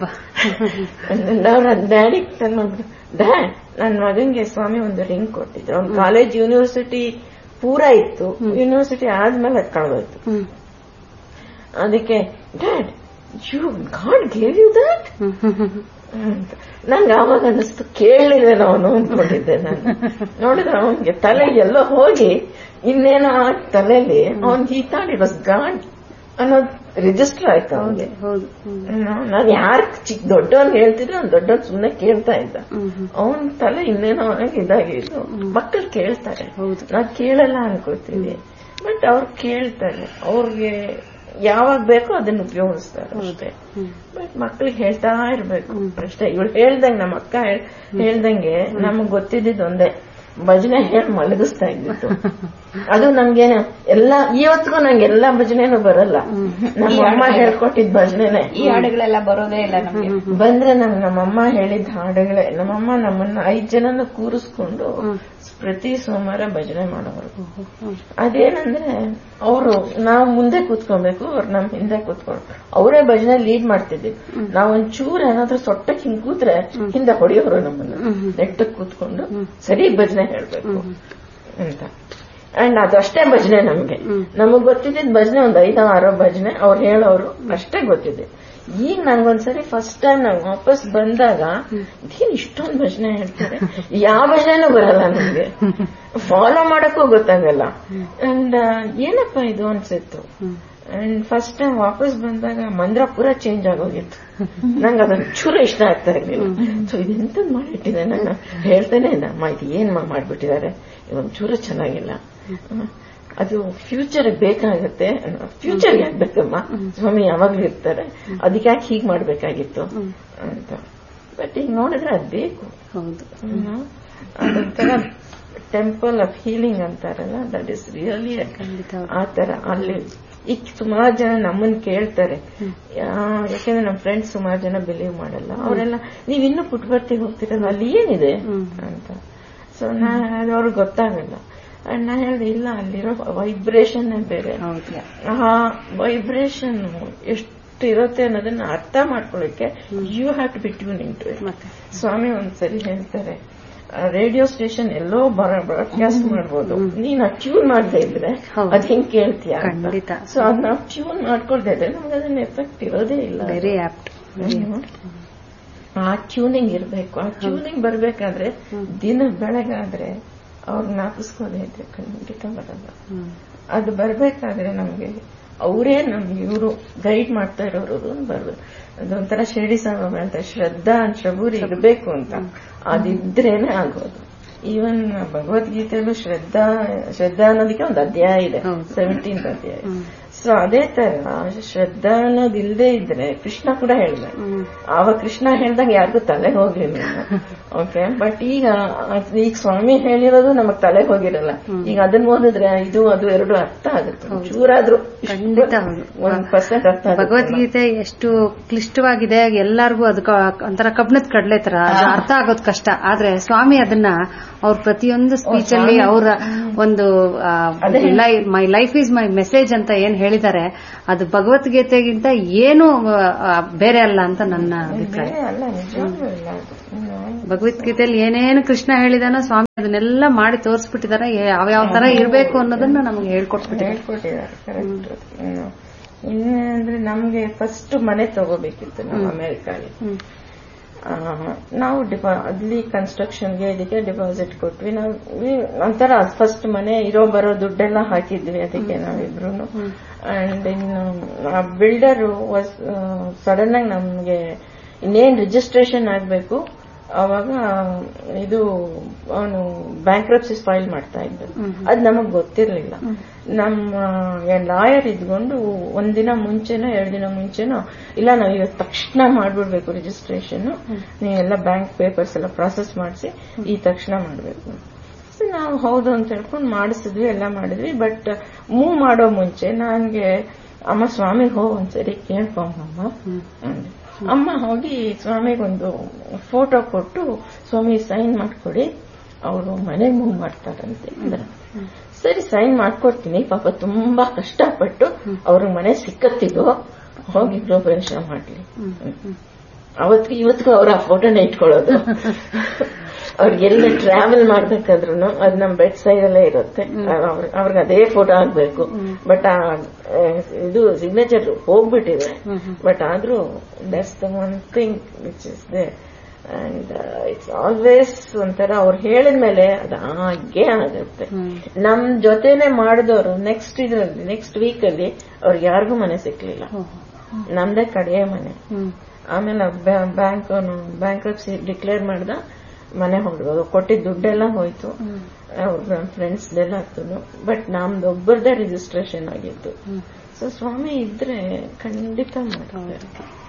S3: ಅವ್ರ ಡ್ಯಾಡಿ ಡ್ಯಾಡ್ ನನ್ನ ಮಗನ್ಗೆ ಸ್ವಾಮಿ ಒಂದು ರಿಂಗ್ ಕೊಟ್ಟಿದ್ರು. ಅವ್ನ ಕಾಲೇಜ್ ಯೂನಿವರ್ಸಿಟಿ ಪೂರ ಇತ್ತು, ಯೂನಿವರ್ಸಿಟಿ ಆದ್ಮೇಲೆ ಅದ್ ಕಳ್ದೋಯ್ತು. ಅದಕ್ಕೆ dad you god gave you that ಅಂತ ನಂಗೆ ಆವಾಗ ಅನ್ನಿಸ್ತು, ಕೇಳಲಿಲ್ಲ ಅವನು ಅನ್ಕೊಂಡಿದ್ದೆ ನಾನು. ನೋಡಿದ್ರೆ ಅವನ್ಗೆ ತಲೆ ಎಲ್ಲೋ ಹೋಗಿ ಇನ್ನೇನೋ ಆ ತಲೆಯಲ್ಲಿ ಅವನ್ he thought it was god ಅನ್ನೋದು ರಿಜಿಸ್ಟರ್ ಆಯ್ತು ಅವನಿಗೆ. ನಾನು ಯಾರು ಚಿಕ್ಕ ದೊಡ್ಡವನ್ ಹೇಳ್ತಿದ್ರೆ ಅವ್ನು ದೊಡ್ಡವನ್ ಸುಮ್ನೆ ಕೇಳ್ತಾ ಇದ್ದ. ಅವನ್ ತಲೆ ಇನ್ನೇನೋ ಇದಾಗಿತ್ತು. ಮಕ್ಕಳು ಕೇಳ್ತಾರೆ, ನಾವ್ ಕೇಳಲ್ಲ ಅನ್ಕೋತೀವಿ, ಬಟ್ ಅವ್ರು ಕೇಳ್ತಾರೆ. ಅವ್ರಿಗೆ ಯಾವಾಗ ಬೇಕೋ ಅದನ್ನ ಉಪಯೋಗಿಸ್ತಾರೆ ಅಷ್ಟೇ. ಬಟ್ ಮಕ್ಳಿಗೆ ಹೇಳ್ತಾ ಇರ್ಬೇಕು ಅಷ್ಟೇ. ಇವಳು ಹೇಳ್ದಂಗೆ, ನಮ್ಮ ಅಕ್ಕ ಹೇಳ್ದಂಗೆ ನಮಗ್ ಗೊತ್ತಿದ್ದಿದ್ದು ಒಂದೇ, ಭಜನೆ ಹೇಳಿ ಮಲಗಿಸ್ತಾ ಇದ್ದಿತ್ತು. ಅದು ನಮ್ಗೆ ಎಲ್ಲ ಇವತ್ತಿಗೂ ನಂಗೆ ಎಲ್ಲಾ ಭಜನೆನೂ ಬರಲ್ಲ. ನಮ್ಮ ಅಮ್ಮ ಹೇಳ್ಕೊಟ್ಟಿದ್ ಭಜನೆನೆ.
S2: ಈ ಹಾಡುಗಳೆಲ್ಲ ಬರೋದೇ ಇಲ್ಲ ನಮ್ಗೆ.
S3: ಬಂದ್ರೆ ನಮ್ ನಮ್ಮಮ್ಮ ಹೇಳಿದ ಹಾಡುಗಳೇ. ನಮ್ಮಮ್ಮ ನಮ್ಮನ್ನ ಐದ್ ಜನನ ಕೂರಿಸ್ಕೊಂಡು ಪ್ರತಿ ಸೋಮವಾರ ಭಜನೆ ಮಾಡೋರು. ಅದೇನಂದ್ರೆ ಅವರು ನಾವು ಮುಂದೆ ಕೂತ್ಕೊಬೇಕು, ಅವ್ರು ನಮ್ ಹಿಂದೆ ಕೂತ್ಕೊಂಡು ಅವರೇ ಭಜನೆ ಲೀಡ್ ಮಾಡ್ತಿದ್ವಿ. ನಾವ್ ಒಂಚೂರು ಏನಾದ್ರೂ ಸೊಟ್ಟಕ್ಕೆ ಹಿಂಗ್ ಕೂತ್ರೆ ಹಿಂದೆ ಹೊಡೆಯೋರು ನಮ್ಮನ್ನ. ನೆಟ್ಟಕ್ ಕೂತ್ಕೊಂಡು ಸರಿ ಭಜನೆ ಹೇಳ್ಬೇಕು ಅಂತ. ಅಂಡ್ ಅದಷ್ಟೇ ಭಜನೆ ನಮ್ಗೆ. ನಮಗ್ ಗೊತ್ತಿದ್ದ ಭಜನೆ ಒಂದ್ ಐದೋ ಆರೋ ಭಜನೆ ಅವ್ರು ಹೇಳೋರು ಅಷ್ಟೇ ಗೊತ್ತಿದೆ. ಈಗ ನಂಗೊಂದ್ಸರಿ ಫಸ್ಟ್ ಟೈಮ್ ನಾವ್ ವಾಪಸ್ ಬಂದಾಗ ಇದೇನ್ ಇಷ್ಟೊಂದು ಭಜನೆ ಹೇಳ್ತಾರೆ, ಯಾವ ಭಜನೆನೂ ಬರಲ್ಲ ನಮ್ಗೆ, ಫಾಲೋ ಮಾಡಕ್ಕೂ ಗೊತ್ತಾಗಲ್ಲ. ಅಂಡ್ ಏನಪ್ಪಾ ಇದು ಅನ್ಸಿತ್ತು. ಅಂಡ್ ಫಸ್ಟ್ ಟೈಮ್ ವಾಪಸ್ ಬಂದಾಗ ಮಂದ್ರ ಪೂರ ಚೇಂಜ್ ಆಗೋಗಿತ್ತು. ನಂಗೆ ಅದೊಂದು ಚೂರು ಇಷ್ಟ ಆಗ್ತಾ ಇರ್ಲಿಲ್ಲ. ಸೊ ಇದೆಂತದ್ ಮಾಡಿಟ್ಟಿದೆ, ನಾನು ಹೇಳ್ತೇನೆ ಇದ್ದ, ಅಮ್ಮ ಇದು ಏನ್ ಮಾಡ್ಬಿಟ್ಟಿದ್ದಾರೆ, ಇದೊಂದು ಚೂರು ಚೆನ್ನಾಗಿಲ್ಲ, ಅದು ಫ್ಯೂಚರ್ ಬೇಕಾಗತ್ತೆ. ಫ್ಯೂಚರ್ಗೆ ಆಗ್ಬೇಕಮ್ಮ, ಸ್ವಾಮಿ ಯಾವಾಗ್ಲೂ ಇರ್ತಾರೆ, ಅದಕ್ಕೆ ಯಾಕೆ ಹೀಗ್ ಮಾಡ್ಬೇಕಾಗಿತ್ತು ಅಂತ. ಬಟ್ ಈಗ ನೋಡಿದ್ರೆ ಅದ್ ಬೇಕು. ಅದೊಂಥರ ಟೆಂಪಲ್ ಆಫ್ ಹೀಲಿಂಗ್ ಅಂತಾರಲ್ಲ, ದಟ್ ಇಸ್ ರಿಯಲಿ ಆ ತರ. ಅಲ್ಲಿ ಈಗ ಸುಮಾರು ಜನ ನಮ್ಮನ್ ಕೇಳ್ತಾರೆ, ಯಾಕೆಂದ್ರೆ ನಮ್ ಫ್ರೆಂಡ್ಸ್ ಸುಮಾರು ಜನ ಬಿಲೀವ್ ಮಾಡಲ್ಲ. ಅವರೆಲ್ಲ ನೀವ್ ಇನ್ನೂ ಪುಟ್ಬರ್ತಿ ಹೋಗ್ತೀರಲ್ಲ, ಅಲ್ಲಿ ಏನಿದೆ ಅಂತ. ಸೊ ನಾ ಅದು ಅವ್ರಿಗೆ ಗೊತ್ತಾಗಲ್ಲ. ಅಂಡ್ ನಾ ಹೇಳಿದೆ, ಇಲ್ಲ ಅಲ್ಲಿರೋ ವೈಬ್ರೇಷನ್ ಬೇರೆ. ಆ ವೈಬ್ರೇಷನ್ ಎಷ್ಟು ಇರುತ್ತೆ ಅನ್ನೋದನ್ನ ಅರ್ಥ ಮಾಡ್ಕೊಳ್ಳಿಕ್ಕೆ you have to B tuning to it. ಸ್ವಾಮಿ ಒಂದ್ಸರಿ ಹೇಳ್ತಾರೆ, ರೇಡಿಯೋ ಸ್ಟೇಷನ್ ಎಲ್ಲೋ ಬ್ರಾಡ್ಕಾಸ್ಟ್ ಮಾಡ್ಬೋದು, ನೀನ್ ಟ್ಯೂನ್ ಮಾಡದೇ ಇದ್ರೆ ಅದ್ ಹೆಂಗ್ ಕೇಳ್ತೀಯ. ಸೊ ಅದ್ ನಾವು ಟ್ಯೂನ್ ಮಾಡ್ಕೊಳ್ತಾ ಇದ್ರೆ ನಮ್ಗೆ ಅದನ್ನ ಎಫೆಕ್ಟ್ ಇರೋದೇ ಇಲ್ಲ.
S1: Very apt.
S3: ಆ ಟ್ಯೂನಿಂಗ್ ಇರ್ಬೇಕು. ಆ ಟ್ಯೂನಿಂಗ್ ಬರ್ಬೇಕಾದ್ರೆ ದಿನ ಬೆಳಗಾದ್ರೆ ಅವ್ರು ಜ್ಞಾಪಿಸ್ಕೋದೇ ಇದ್ರೆ ಖಂಡಿತ ಬರಲ್ಲ. ಅದು ಬರ್ಬೇಕಾದ್ರೆ ನಮ್ಗೆ ಅವರೇ ನಮ್ಗೆ ಇವರು ಗೈಡ್ ಮಾಡ್ತಾ ಇರೋರು ಬರ್ಬೇಕು. ಅದೊಂಥರ ಶಿರಡಿ ಸಾಯಿಬಾಬಾ ಅಂತ ಶ್ರದ್ಧಾ ಶಬೂರಿ ಇರಬೇಕು ಅಂತ, ಅದಿದ್ರೇನೆ ಆಗೋದು. ಈವನ್ ಭಗವದ್ಗೀತೆಯಲ್ಲೂ ಶ್ರದ್ಧಾ ಶ್ರದ್ಧಾ ಅನ್ನೋದಕ್ಕೆ ಒಂದು ಅಧ್ಯಾಯ ಇದೆ, ಸೆವೆಂಟೀನ್ತ್ ಅಧ್ಯಾಯ. ಸೊ ಅದೇ ತರ ಶ್ರದ್ಧಾ ಅನ್ನೋದಿಲ್ಲದೆ ಇದ್ರೆ ಕೃಷ್ಣ ಕೂಡ ಹೇಳ್ದ. ಆವಾಗ ಕೃಷ್ಣ ಹೇಳ್ದಂಗೆ ಯಾರಿಗೂ ತಲೆ ಹೋಗ್ಲಿಲ್ಲ. ಓಕೆ. ಬಟ್ ಈಗ ಈಗ ಸ್ವಾಮಿ ಹೇಳಿರೋದು ನಮಗ್ ತಲೆ ಹೋಗಿರಲ್ಲ. ಈಗ ಅದನ್ನ ಓದಿದ್ರೆ ಇದು ಅದು ಎರಡು ಅರ್ಥ ಆಗುತ್ತೆ, ಚೂರಾದ್ರೂ
S1: ಖಂಡಿತ
S3: ಒಂದ್ ಪರ್ಸೆಂಟ್ ಅರ್ಥ ಆಗುತ್ತೆ.
S1: ಭಗವದ್ಗೀತೆ ಎಷ್ಟು ಕ್ಲಿಷ್ಟವಾಗಿದೆ, ಎಲ್ಲರಿಗೂ ಅದಕ್ಕೆ ಒಂಥರ ಕಬ್ಣದ ಕಡಲೆ ತರ ಅರ್ಥ ಆಗೋದು ಕಷ್ಟ. ಆದ್ರೆ ಸ್ವಾಮಿ ಅದನ್ನ ಅವ್ರ ಪ್ರತಿಯೊಂದು ಸ್ಪೀಚ್ ಅಲ್ಲಿ ಅವರ ಒಂದು my life is my message ಅಂತ ಏನ್ ಹೇಳಿದ್ದಾರೆ, ಅದು ಭಗವದ್ಗೀತೆಗಿಂತ ಏನು ಬೇರೆ ಅಲ್ಲ ಅಂತ ನನ್ನ ಅಭಿಪ್ರಾಯ. ಭಗವದ್ಗೀತೆಯಲ್ಲಿ ಏನೇನು ಕೃಷ್ಣ ಹೇಳಿದಾನೋ ಸ್ವಾಮಿ ಅದನ್ನೆಲ್ಲ ಮಾಡಿ ತೋರಿಸ್ಬಿಟ್ಟಿದ್ದಾರೆ, ಯಾವ್ಯಾವ ತರ ಇರಬೇಕು ಅನ್ನೋದನ್ನ ನಮ್ಗೆ ಹೇಳ್ಕೊಟ್ಬಿಟ್ಟಿದ್ದಾರೆ.
S3: ಇನ್ನಂದ್ರೆ ನಮ್ಗೆ ಫಸ್ಟ್ ಮನೆ ತಗೋಬೇಕಿತ್ತು ನಾವು ಅಮೆರಿಕಾಗೆ. ನಾವು ಡಿಪಾ ಅಲ್ಲಿ ಕನ್ಸ್ಟ್ರಕ್ಷನ್ಗೆ ಇದಕ್ಕೆ ಡಿಪಾಸಿಟ್ ಕೊಟ್ವಿ. ನಾವು ಒಂಥರ ಫಸ್ಟ್ ಮನೆ ಇರೋ ಬರೋ ದುಡ್ಡೆಲ್ಲ ಹಾಕಿದ್ವಿ ಅದಕ್ಕೆ ನಾವಿಬ್ರು. ಅಂಡ್ ಇನ್ನು ಆ ಬಿಲ್ಡರ್ ವಾಸ್ ಸಡನ್ ಆಗಿ ನಮ್ಗೆ ಇನ್ನೇನ್ ರಿಜಿಸ್ಟ್ರೇಷನ್ ಆಗ್ಬೇಕು ಅವಾಗ ಇದು ಅವನು ಬ್ಯಾಂಕ್ರಪ್ಸಿಸ್ ಫೈಲ್ ಮಾಡ್ತಾ ಇದ್ದ. ಅದ್ ನಮಗ್ ಗೊತ್ತಿರ್ಲಿಲ್ಲ. ನಮ್ಮ ಲಾಯರ್ ಇದ್ಕೊಂಡು ಒಂದಿನ ಮುಂಚೆನೋ ಎರಡು ದಿನ ಮುಂಚೆನೋ, ಇಲ್ಲ ನಾವು ಇವತ್ತು ತಕ್ಷಣ ಮಾಡ್ಬಿಡ್ಬೇಕು ರಿಜಿಸ್ಟ್ರೇಷನ್, ನೀವೆಲ್ಲ ಬ್ಯಾಂಕ್ ಪೇಪರ್ಸ್ ಎಲ್ಲ ಪ್ರಾಸೆಸ್ ಮಾಡಿಸಿ ಈ ತಕ್ಷಣ ಮಾಡ್ಬೇಕು. ನಾವು ಹೌದು ಅಂತ ಹೇಳ್ಕೊಂಡು ಮಾಡಿಸಿದ್ವಿ, ಎಲ್ಲ ಮಾಡಿದ್ವಿ. ಬಟ್ ಮೂವ್ ಮಾಡೋ ಮುಂಚೆ ನನ್ಗೆ ಅಮ್ಮ ಸ್ವಾಮಿಗೆ ಹೋಗಿ ಒಂದ್ಸರಿ ಕೇಳ್ಕೊಂಬಮ್ಮ ಅಂದೆ. ಅಮ್ಮ ಹೋಗಿ ಸ್ವಾಮಿಗೊಂದು ಫೋಟೋ ಕೊಟ್ಟು ಸ್ವಾಮಿ ಸೈನ್ ಮಾಡ್ಕೊಡಿ, ಅವರು ಮನೆಗೆ ಮೂವ್ ಮಾಡ್ತಾರಂತೆ ಅಂದ್ರೆ. ಸರಿ ಸೈನ್ ಮಾಡ್ಕೊಡ್ತೀನಿ, ಪಾಪ ತುಂಬಾ ಕಷ್ಟಪಟ್ಟು ಅವ್ರಿಗೆ ಮನೆ ಸಿಕ್ಕತ್ತಿದ್ದು, ಹೋಗಿ ಗೃಹ ಪ್ರವೇಶ ಮಾಡ್ಲಿ. ಅವತ್ತಿಗೆ ಇವತ್ತಿಗೂ ಅವ್ರ ಆ ಫೋಟೋನ ಇಟ್ಕೊಳ್ಳೋದು. ಅವ್ರಿಗೆಲ್ಲ ಟ್ರಾವೆಲ್ ಮಾಡ್ಬೇಕಾದ್ರು ಅದ್ ನಮ್ ಬೆಡ್ ಸೈಡ್ ಅಲ್ಲೇ ಇರುತ್ತೆ, ಅವ್ರಿಗೆ ಅದೇ ಫೋಟೋ ಆಗ್ಬೇಕು. ಬಟ್ ಆ ಇದು ಸಿಗ್ನೇಚರ್ ಹೋಗ್ಬಿಟ್ಟಿದೆ. ಬಟ್ ಆದ್ರೂ that's the one thing which is they. And it's always ಒಂಥರ ಅವ್ರು ಹೇಳಿದ್ಮೇಲೆ ಅದು ಹಾಗೆ ಆಗುತ್ತೆ. ನಮ್ ಜೊತೆನೆ ಮಾಡಿದವರು ನೆಕ್ಸ್ಟ್ ಇದ್ರಲ್ಲಿ ನೆಕ್ಸ್ಟ್ ವೀಕ್ ಅಲ್ಲಿ ಅವ್ರಿಗೆ ಯಾರಿಗೂ ಮನೆ ಸಿಕ್ಲಿಲ್ಲ, ನಮ್ದೇ ಕಡೆಯ ಮನೆ. ಆಮೇಲೆ ಬ್ಯಾಂಕ್ ಬ್ಯಾಂಕ್ರಪ್ಸಿ ಡಿಕ್ಲೇರ್ ಮಾಡ್ದ, ಮನೆ ಹೊರಡೋದು, ಕೊಟ್ಟಿದ್ದ ದುಡ್ಡೆಲ್ಲ ಹೋಯ್ತು, ಅವ್ರ ಫ್ರೆಂಡ್ಸ್ ಎಲ್ಲ ಆಗ್ತದೆ. ಬಟ್ ನಮ್ದು ಒಬ್ಬರದೇ ರಿಜಿಸ್ಟ್ರೇಷನ್ ಆಗಿತ್ತು. ಸೊ ಸ್ವಾಮಿ ಇದ್ರೆ ಖಂಡಿತ ಮಾಡ್ತಾರೆ.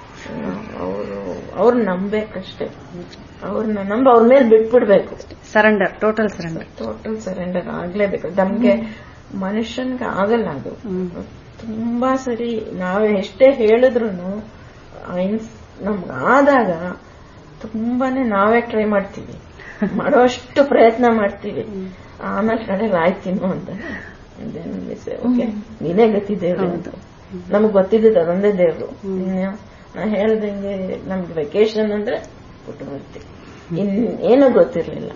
S3: ಅವರು ಅವ್ರ ನಂಬೇಕಷ್ಟೇ, ಅವ್ರನ್ನ ನಂಬ ಅವ್ರ ಮೇಲೆ ಬಿಟ್ಬಿಡ್ಬೇಕು.
S1: Surrender, total surrender,
S3: total surrender ಆಗ್ಲೇಬೇಕು. ನಮ್ಗೆ ಮನುಷ್ಯನ್ಗೆ ಆಗಲ್ಲ ಅದು. ತುಂಬಾ ಸರಿ ನಾವೇ ಎಷ್ಟೇ ಹೇಳಿದ್ರು ನಮ್ಗೆ ಆದಾಗ ತುಂಬಾನೇ ನಾವೇ ಟ್ರೈ ಮಾಡ್ತೀವಿ, ಮಾಡೋಷ್ಟು ಪ್ರಯತ್ನ ಮಾಡ್ತೀವಿ. ಆಮೇಲೆ ಕಡೆಗೆ ಆಯ್ತಿನ್ನು ಅಂತ ಓಕೆ ನೀನೇ ಗತಿ ದೇವ್ರು ಅಂತ ನಮಗ್ ಗೊತ್ತಿದ್ದು ಅದೊಂದೇ ದೇವ್ರು. ನಾ ಹೇಳ್ದಂಗೆ ನಮ್ಗೆ ವೆಕೇಶನ್ ಅಂದ್ರೆ ಬಿಟ್ಟು ಬರ್ತೀವಿ, ಇನ್ ಏನೂ ಗೊತ್ತಿರ್ಲಿಲ್ಲ.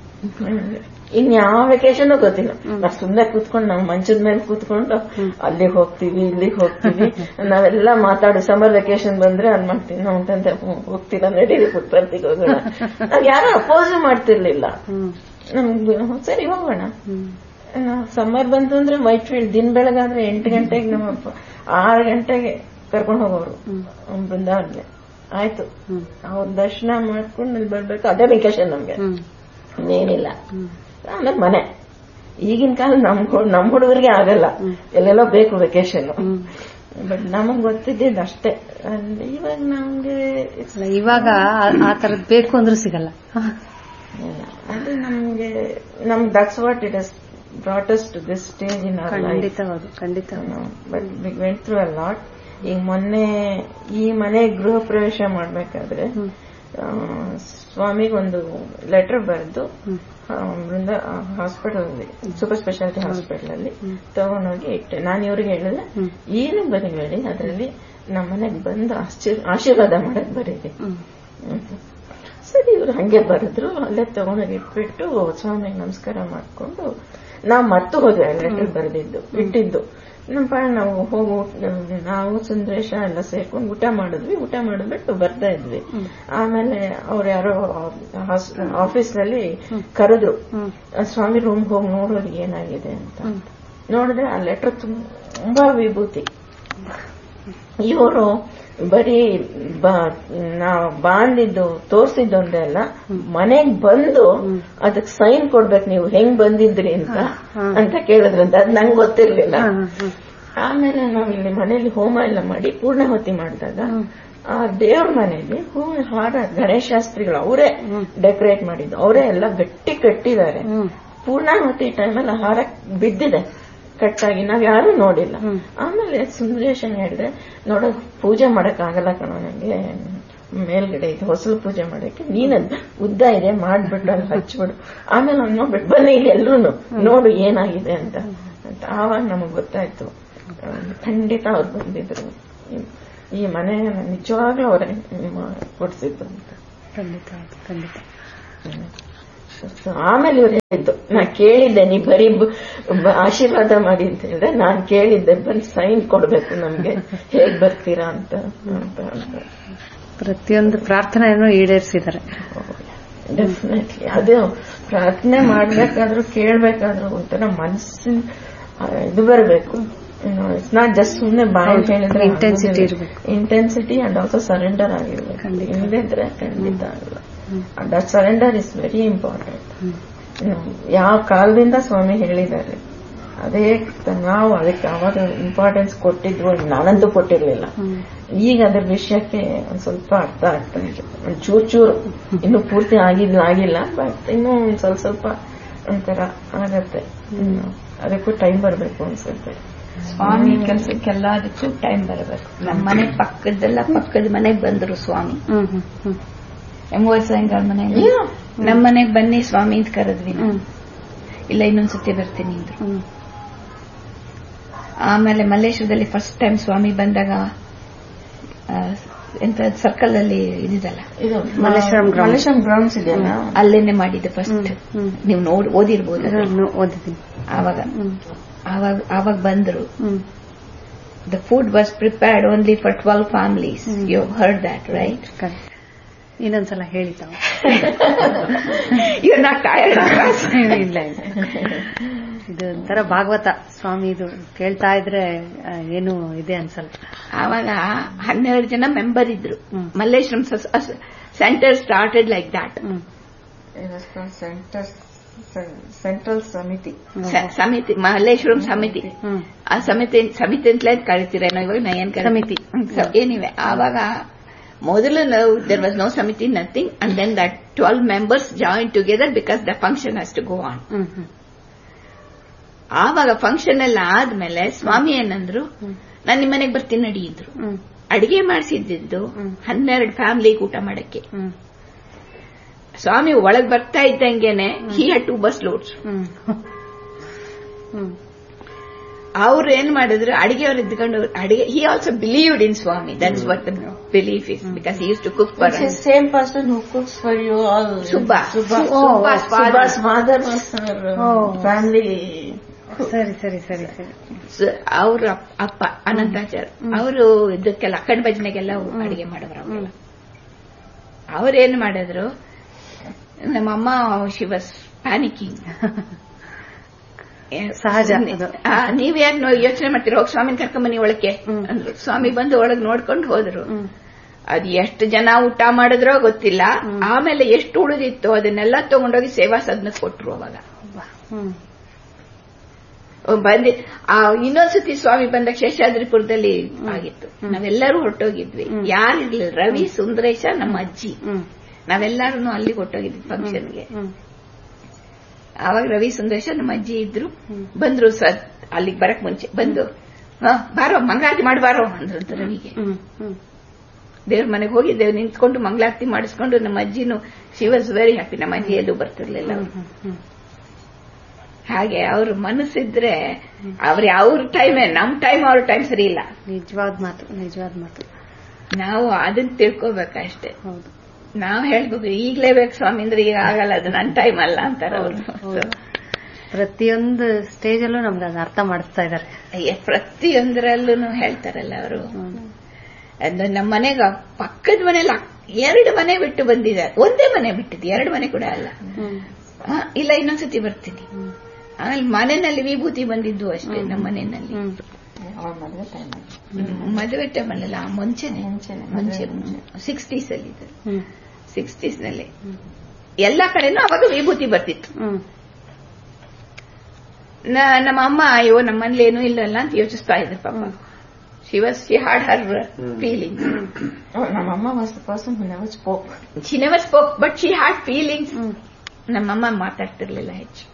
S3: ಇನ್ ಯಾವ ವೆಕೇಶನ್ ಗೊತ್ತಿಲ್ಲ. ನಾವ್ ಸುಮ್ನೆ ಕೂತ್ಕೊಂಡು ನಾವು ಮಂಚದ ಮೇಲೆ ಕೂತ್ಕೊಂಡು ಅಲ್ಲಿಗೆ ಹೋಗ್ತೀವಿ ಇಲ್ಲಿಗೆ ಹೋಗ್ತೀವಿ, ನಾವೆಲ್ಲ ಮಾತಾಡು. ಸಮರ್ ವೆಕೇಶನ್ ಬಂದ್ರೆ ಅಲ್ಲಿ ಮಾಡ್ತೀವಿ ನಾವು ಅಂತಂದ್ರೆ ಹೋಗ್ತೀರಾ ನಡೀರಿ ಪುಟ್ಪರ್ತಿಗೆ ಹೋಗೋಣ. ನಾವ್ ಯಾರು ಅಪೋಸ್ ಮಾಡ್ತಿರ್ಲಿಲ್ಲ. ನಮ್ಗೆ ಸರಿ ಹೋಗೋಣ. ಸಮ್ಮರ್ ಬಂತು ಅಂದ್ರೆ ವೈಟ್ ಫೀಲ್ಡ್ ದಿನ ಬೆಳಗಾದ್ರೆ ಎಂಟು ಗಂಟೆಗೆ ನಮ್ಮ ಆರು ಗಂಟೆಗೆ ಕರ್ಕೊಂಡು ಹೋಗೋರು ಬೃಂದಾವನ್ಗೆ. ಆಯ್ತು, ಅವ್ರ ದರ್ಶನ ಮಾಡ್ಕೊಂಡು ಇಲ್ಲಿ ಬರ್ಬೇಕು, ಅದೇ ವೆಕೇಶನ್ ನಮ್ಗೆ, ಇನ್ನೇನಿಲ್ಲ. ಆಮೇಲೆ ಮನೆ. ಈಗಿನ ಕಾಲ ನಮ್ ನಮ್ ಹುಡುಗರಿಗೆ ಆಗಲ್ಲ, ಎಲ್ಲೆಲ್ಲೋ ಬೇಕು ವೆಕೇಶನ್. ಬಟ್ ನಮಗ್ ಗೊತ್ತಿದ್ದಿದ್ದು ಅಷ್ಟೇ. ಇವಾಗ ನಮ್ಗೆ
S1: ಇವಾಗ ಆ ತರದ್ ಬೇಕು ಅಂದ್ರೂ ಸಿಗಲ್ಲ.
S3: ಅದು ನಮ್ಗೆ ನಮ್ that's what it has brought us to this stage in our life.
S1: ಖಂಡಿತವಾದ ಖಂಡಿತ.
S3: But we went through a lot. ಈಗ ಮೊನ್ನೆ ಈ ಮನೆ ಗೃಹ ಪ್ರವೇಶ ಮಾಡ್ಬೇಕಾದ್ರೆ ಸ್ವಾಮಿಗೆ ಒಂದು ಲೆಟರ್ ಬರೆದು Brinda hospital super speciality hospital ಅಲ್ಲಿ ತಗೊಂಡೋಗಿ ಇಟ್ಟೆ. ನಾನು ಇವ್ರಿಗೆ ಹೇಳಿದೆ ಏನು ಬರೀಬೇಡಿ, ಅದರಲ್ಲಿ ನಮ್ಮ ಮನೆಗೆ ಬಂದು ಆಶೀರ್ವಾದ ಮಾಡಕ್ ಬರೀರಿ. ಸರಿ, ಇವ್ರು ಹಂಗೆ ಬರೆದ್ರು. ಅಲ್ಲೇ ತಗೊಂಡೋಗಿ ಇಟ್ಬಿಟ್ಟು ಸ್ವಾಮಿಗೆ ನಮಸ್ಕಾರ ಮಾಡ್ಕೊಂಡು ನಾವು ಮರ್ತು ಹೋದ್ವಿ ಲೆಟರ್ ಬರೆದಿದ್ದು ಇಟ್ಟಿದ್ದು. ನಮ್ಮ ಪಾಡ ನಾವು ಹೋಗು ನಾವು ಸುಂದರೇಶ ಎಲ್ಲ ಸೇರ್ಕೊಂಡು ಊಟ ಮಾಡಿದ್ವಿ. ಊಟ ಮಾಡಿದ್ಬಿಟ್ಟು ಬರ್ತಾ ಇದ್ವಿ. ಆಮೇಲೆ ಅವ್ರು ಯಾರೋ ಆಫೀಸ್ ನಲ್ಲಿ ಕರೆದ್ರು, ಸ್ವಾಮಿ ರೂಮ್ ಹೋಗಿ ನೋಡೋದು ಏನಾಗಿದೆ ಅಂತ. ನೋಡಿದ್ರೆ ಆ ಲೆಟರ್ ತುಂಬಾ ವಿಭೂತಿ. ಇವರು ಬರೀ ನಾವು ಬಾಂಡಿದ್ದು ತೋರ್ಸಿದ್ದೊಂದೇ ಅಲ್ಲ, ಮನೆಗ್ ಬಂದು ಅದಕ್ ಸೈನ್ ಕೊಡ್ಬೇಕು, ನೀವು ಹೆಂಗ್ ಬಂದಿದ್ರಿ ಅಂತ ಅಂತ ಕೇಳಿದ್ರಂತ. ಅದ್ ನಂಗೆ ಗೊತ್ತಿರ್ಲಿಲ್ಲ. ಆಮೇಲೆ ನಾವ್ ಇಲ್ಲಿ ಮನೇಲಿ ಹೋಮ ಎಲ್ಲ ಮಾಡಿ ಪೂರ್ಣಾಹುತಿ ಮಾಡಿದಾಗ ಆ ದೇವ್ರ ಮನೆಯಲ್ಲಿ ಹೂವಿನ ಹಾರ ಗಣೇಶಾಸ್ತ್ರಿಗಳು ಅವರೇ ಡೆಕೋರೇಟ್ ಮಾಡಿದ್ದು, ಅವರೇ ಎಲ್ಲ ಗಟ್ಟಿ ಕಟ್ಟಿದ್ದಾರೆ. ಪೂರ್ಣಾಹುತಿ ಟೈಮಲ್ಲಿ ಹಾರ ಬಿದ್ದಿದೆ ಕಟ್ಟಾಗಿ, ನಾವ್ ಯಾರು ನೋಡಿಲ್ಲ. ಆಮೇಲೆ ಸುಂದರೇಶನ್ ಹೇಳಿದ್ರೆ, ನೋಡ ಪೂಜೆ ಮಾಡಕ್ ಆಗಲ್ಲ ಕಣ ನಂಗೆ, ಮೇಲ್ಗಡೆ ಇದು ಹೊಸಲು ಪೂಜೆ ಮಾಡಕ್ಕೆ, ನೀನದ್ ಉದ್ದ ಇದೆ ಮಾಡ್ಬಿಟ್ಟು ಅಲ್ಲಿ ಹಚ್ಬಿಡು, ಆಮೇಲೆ ಅವ್ನು ನೋಡ್ಬಿಟ್ಟು ಬನ್ನಿ ಇಲ್ಲಿ ಎಲ್ರು ನೋಡು ಏನಾಗಿದೆ ಅಂತ ಅಂತ ಆವಾಗ ನಮಗ್ ಗೊತ್ತಾಯ್ತು ಖಂಡಿತ ಅವ್ರು ಬಂದಿದ್ರು, ಈ ಮನೆ ನಿಜವಾಗ್ಲೂ ಅವರೇ ಕೊಡ್ಸಿದ್ದು ಅಂತ.
S1: ಖಂಡಿತ ಖಂಡಿತ.
S3: ಆಮೇಲೆ ಇವ್ರು ಹೇಳಿದ್ದು, ನಾ ಕೇಳಿದ್ದೆ ನೀ ಬರೀ ಆಶೀರ್ವಾದ ಮಾಡಿ ಅಂತ ಹೇಳಿದ್ರೆ, ನಾನ್ ಕೇಳಿದ್ದೆ ಬಂದು ಸೈನ್ ಕೊಡ್ಬೇಕು ನಮ್ಗೆ, ಹೇಗ್ ಬರ್ತೀರಾ ಅಂತ ಅಂತ
S1: ಪ್ರತಿಯೊಂದು ಪ್ರಾರ್ಥನೆಯನ್ನು ಈಡೇರಿಸಿದ್ದಾರೆ.
S3: ಡೆಫಿನೆಟ್ಲಿ. ಅದು ಪ್ರಾರ್ಥನೆ ಮಾಡ್ಬೇಕಾದ್ರೂ ಕೇಳ್ಬೇಕಾದ್ರೂ ಒಂಥರ ಮನಸ್ಸಿನ ಇದು ಬರಬೇಕು. ಇಟ್ಸ್ ನಾಟ್ ಜಸ್ಟ್ ಸುಮ್ಮನೆ ಬಾಯಿ ಹೇಳಿದ್ರೆ,
S1: ಇಂಟೆನ್ಸಿಟಿ ಇರಬೇಕು.
S3: ಇಂಟೆನ್ಸಿಟಿ ಅಂಡ್ ಆಲ್ಸೋ ಸರೆಂಡರ್ ಆಗಿರ್ಬೇಕು. ಇಲ್ಲದಿದ್ರೆ ಖಂಡಿತ ಆಗಲ್ಲ. That surrender is very important. ಯಾವ ಕಾಲದಿಂದ ಸ್ವಾಮಿ ಹೇಳಿದ್ದಾರೆ ಅದೇ ನಾವು ಅದಕ್ಕೆ ಅವಾಗ ಇಂಪಾರ್ಟೆನ್ಸ್ ಕೊಟ್ಟಿದ್ವು, ನಾನಂತೂ ಕೊಟ್ಟಿರ್ಲಿಲ್ಲ. ಈಗ ಅದ್ರ ವಿಷಯಕ್ಕೆ ಒಂದ್ ಸ್ವಲ್ಪ ಅರ್ಥ ಆಗ್ತಾ ಇದೆ, ಒಂದ್ ಚೂರ್ ಚೂರು, ಇನ್ನು ಪೂರ್ತಿ ಆಗಿಲ್ಲ ಆಗಿಲ್ಲ ಬಟ್ ಇನ್ನೂ ಒಂದ್ ಸ್ವಲ್ಪ ಸ್ವಲ್ಪ ಒಂಥರ ಆಗತ್ತೆ. ಅದಕ್ಕೂ ಟೈಮ್ ಬರಬೇಕು ಅನ್ಸುತ್ತೆ.
S2: ಸ್ವಾಮಿ ಕೆಲಸಕ್ಕೆಲ್ಲದಕ್ಕೂ ಟೈಮ್ ಬರಬೇಕು. ನಮ್ಮ ಮನೆ ಪಕ್ಕದೆಲ್ಲ ಪಕ್ಕದ ಮನೆಗ್ ಬಂದ್ರು ಸ್ವಾಮಿ, ಎಂಬತ್ತು ಸಾಯಂಕಾಲ ಮನೆಯಲ್ಲಿ ನಮ್ಮ ಮನೆಗ್ ಬನ್ನಿ ಸ್ವಾಮಿ ಅಂತ ಕರೆದ್ವಿ. ಇಲ್ಲ ಇನ್ನೊಂದ್ಸತಿ ಬರ್ತೀನಿ ಅಂದ್ರು. ಆಮೇಲೆ ಮಲ್ಲೇಶ್ವರದಲ್ಲಿ ಫಸ್ಟ್ ಟೈಮ್ ಸ್ವಾಮಿ ಬಂದಾಗ ಎಂತ ಸರ್ಕಲ್ ಅಲ್ಲಿ ಇದಿದಲ್ಲ
S3: ಮಲ್ಲೇಶ್ವರಂ ಗ್ರೌಂಡ್ಸ್ ಇದೆಯಲ್ಲ,
S2: ಅಲ್ಲೇನೆ ಮಾಡಿದ್ದೆ ಫಸ್ಟ್. ನೀವು ನೋಡಿ ಓದಿರ್ಬೋದು,
S1: ಓದಿದ್ದೀನಿ.
S2: ಆವಾಗ ಆವಾಗ ಆವಾಗ ಬಂದ್ರು. The food was prepared only for twelve families. You heard that right?
S1: ಇನ್ನೊಂದ್ಸಲ ಹೇಳಿ ತಾವು.
S2: ಇವ್ರು ನಾ ಟಯರ್ಡ್
S1: ಇಲ್ಲ ಇಲ್ಲ, ಇದು ಒಂಥರ ಭಾಗವತ ಸ್ವಾಮಿ, ಇದು ಕೇಳ್ತಾ ಇದ್ರೆ ಏನು ಇದೆ ಅನ್ಸಲ್ಲ.
S2: ಆವಾಗ ಹನ್ನೆರಡು ಜನ ಮೆಂಬರ್ ಇದ್ರು. ಮಲ್ಲೇಶ್ವರಂ ಸೆಂಟರ್ ಸ್ಟಾರ್ಟೆಡ್ ಲೈಕ್ ದಾಟ್.
S3: ಸೆಂಟ್ರಲ್ ಸಮಿತಿ
S2: ಸಮಿತಿ ಮಲ್ಲೇಶ್ವರಂ ಸಮಿತಿ. ಆ ಸಮಿತಿ ಸಮಿತಿ ಅಂತಲೇ ಕರಿತೀರೇನೋ ಇವಾಗ, ನಾ ಏನ್ ಸಮಿತಿ ಏನಿವೆ. ಆವಾಗ ಮೊದಲು ದೇರ್ ವಾಸ್ ನೋ ಸಮಿತಿ, nothing. And then that twelve members join together because the function has to go on. ಆವಾಗ ಫಂಕ್ಷನ್ ಎಲ್ಲ ಆದ್ಮೇಲೆ ಸ್ವಾಮಿ ಏನಂದ್ರು, ನಾನ್ ನಿಮ್ ಮನೆಗೆ ಬರ್ತೀನಿ ನಡಿ ಇದ್ರು. ಅಡಿಗೆ ಮಾಡಿಸಿದ್ದು ಹನ್ನೆರಡು ಫ್ಯಾಮಿಲಿಗೆ ಊಟ ಮಾಡಕ್ಕೆ. ಸ್ವಾಮಿ ಒಳಗ್ ಬರ್ತಾ ಇದ್ದಂಗೆನೆ he had to bus loads. ಅವ್ರು ಏನ್ ಮಾಡಿದ್ರು, ಅಡಿಗೆಯವ್ರು ಇದ್ಕೊಂಡು ಅಡಿಗೆ. He also believed in Swami. That's what the belief is, because he use to cook for us.
S3: Same person who cooks for you all.
S2: Subba
S3: ಸುಬ್ಬಾಸ್ father was family.
S1: ಸರಿ ಸರಿ ಸರಿ ಸರಿ.
S2: ಅವ್ರ ಅಪ್ಪ ಅನಂತಾಚಾರ್ ಅವರು ಇದಕ್ಕೆಲ್ಲ ಅಕ್ಕಡ ಭಜನೆಗೆಲ್ಲ ಅಡಿಗೆ ಮಾಡೋರು. ಅವೆಲ್ಲ ಅವ್ರೇನ್ ಮಾಡಿದ್ರು, ನಮ್ಮಮ್ಮ ಶಿ ವಾಸ್ ಪ್ಯಾನಿಕಿಂಗ್.
S1: ಸಹಜ.
S2: ನೀವ್ಯಾಕ್ ಯೋಚನೆ ಮಾಡ್ತೀರ, ಹೋಗಿ ಸ್ವಾಮಿನ ಕರ್ಕೊಂಬನ್ನಿ ಒಳಕ್ಕೆ ಅಂದ್ರು. ಸ್ವಾಮಿ ಬಂದು ಒಳಗ್ ನೋಡ್ಕೊಂಡು ಹೋದ್ರು. ಅದ್ ಎಷ್ಟು ಜನ ಊಟ ಮಾಡಿದ್ರೋ ಗೊತ್ತಿಲ್ಲ. ಆಮೇಲೆ ಎಷ್ಟು ಉಳಿದಿತ್ತು ಅದನ್ನೆಲ್ಲ ತಗೊಂಡೋಗಿ ಸೇವಾ ಸದನಕ್ಕೆ ಕೊಟ್ರು. ಅವಾಗ ಬಂದಿ ಇನ್ನೊಂದ್ಸತಿ ಸ್ವಾಮಿ ಬಂದಾಗ ಶೇಷಾದ್ರಿಪುರದಲ್ಲಿ ಆಗಿತ್ತು. ನಾವೆಲ್ಲರೂ ಹೊರಟೋಗಿದ್ವಿ, ಯಾರಿರ್ಲಿಲ್ಲ. ರವಿ, ಸುಂದರೇಶ, ನಮ್ಮ ಅಜ್ಜಿ, ನಾವೆಲ್ಲರೂ ಅಲ್ಲಿ ಹೊರಟೋಗಿದ್ವಿ ಫಂಕ್ಷನ್ಗೆ. ಆವಾಗ ರವಿ, ಸುಂದರೇಶ, ನಮ್ಮ ಅಜ್ಜಿ ಇದ್ರು. ಬಂದ್ರು ಸರ್ ಅಲ್ಲಿಗೆ ಬರಕ್ ಮುಂಚೆ ಬಂದು, ಬಾರೋ ಮಂಗಳಾರತಿ ಮಾಡಬಾರೋ ಅಂದ್ರಂತ ರವಿಗೆ. ದೇವ್ರ ಮನೆಗೆ ಹೋಗಿದ್ದೇವೆ, ನಿಂತ್ಕೊಂಡು ಮಂಗಳಾರತಿ ಮಾಡಿಸ್ಕೊಂಡು ನಮ್ಮ ಅಜ್ಜಿನೂ ಶಿ ವಾಸ್ ವೆರಿ ಹ್ಯಾಪಿ. ನಮ್ಮ ಅಜ್ಜಿ ಎಲ್ಲೂ ಬರ್ತಿರ್ಲಿಲ್ಲ. ಹಾಗೆ ಅವ್ರ ಮನಸ್ಸಿದ್ರೆ ಅವ್ರ ಅವ್ರ ಟೈಮೇ, ನಮ್ ಟೈಮ್ ಅವ್ರ ಟೈಮ್ ಸರಿ ಇಲ್ಲ.
S1: ನಿಜವಾದ ಮಾತು, ನಿಜವಾದ ಮಾತು.
S2: ನಾವು ಅದನ್ನ ತಿಳ್ಕೋಬೇಕಷ್ಟೇ.
S1: ಹೌದು,
S2: ನಾವ್ ಹೇಳ್ಬೇಕು ಈಗ್ಲೇ ಬೇಕು ಸ್ವಾಮಿ ಅಂದ್ರೆ ಈಗ ಆಗಲ್ಲ, ಅದು ನನ್ನ ಟೈಮ್ ಅಲ್ಲ ಅಂತಾರ ಅವರು.
S1: ಪ್ರತಿಯೊಂದು ಸ್ಟೇಜ್ ಅಲ್ಲೂ ನಮ್ಗೆ ಅದು ಅರ್ಥ ಮಾಡಿಸ್ತಾ ಇದಾರೆ.
S2: ಪ್ರತಿಯೊಂದರಲ್ಲೂ ಹೇಳ್ತಾರಲ್ಲ ಅವರು. ಅಂದ್ರೆ ನಮ್ಮ ಮನೆಗ ಪಕ್ಕದ ಮನೇಲಿ ಎರಡು ಮನೆ ಬಿಟ್ಟು ಬಂದಿದ್ದಾರೆ. ಒಂದೇ ಮನೆ ಬಿಟ್ಟಿದ್ದು, ಎರಡು ಮನೆ ಕೂಡ ಅಲ್ಲ. ಇಲ್ಲ ಇನ್ನೊಂದ್ಸತಿ ಬರ್ತೀನಿ. ಆಮೇಲೆ ಮನೆಯಲ್ಲಿ ವಿಭೂತಿ ಬಂದಿದ್ದು ಅಷ್ಟೇ ನಮ್ಮ ಮನೆಯಲ್ಲಿ. ಮದುವೆ ಟೈಮಲ್ಲ, ಮುಂಚೆನೆ ಮುಂಚೆ ಸಿಕ್ಸ್ಟೀಸ್ ಅಲ್ಲಿ ಇದ್ದಾರೆ. ಸಿಕ್ಸ್ಟೀಸ್ ನಲ್ಲಿ ಎಲ್ಲಾ ಕಡೆನೂ ಅವಾಗ ವಿಭೂತಿ ಬರ್ತಿತ್ತು. ನಮ್ಮ ಅಮ್ಮ ಅಯ್ಯೋ ನಮ್ಮ ಮನೇಲಿ ಏನೂ ಇಲ್ಲಲ್ಲ ಅಂತ ಯೋಚಿಸ್ತಾ ಇದ್ರು ಪಾಪ. She was, she had her mm. feelings.
S3: Oh, Namamma was the person who never spoke.
S2: She never spoke, but she had feelings. Mm. ನಮ್ಮಮ್ಮ ಮಾತಾಡ್ತಿರ್ಲಿಲ್ಲ ಹೆಚ್ಚು.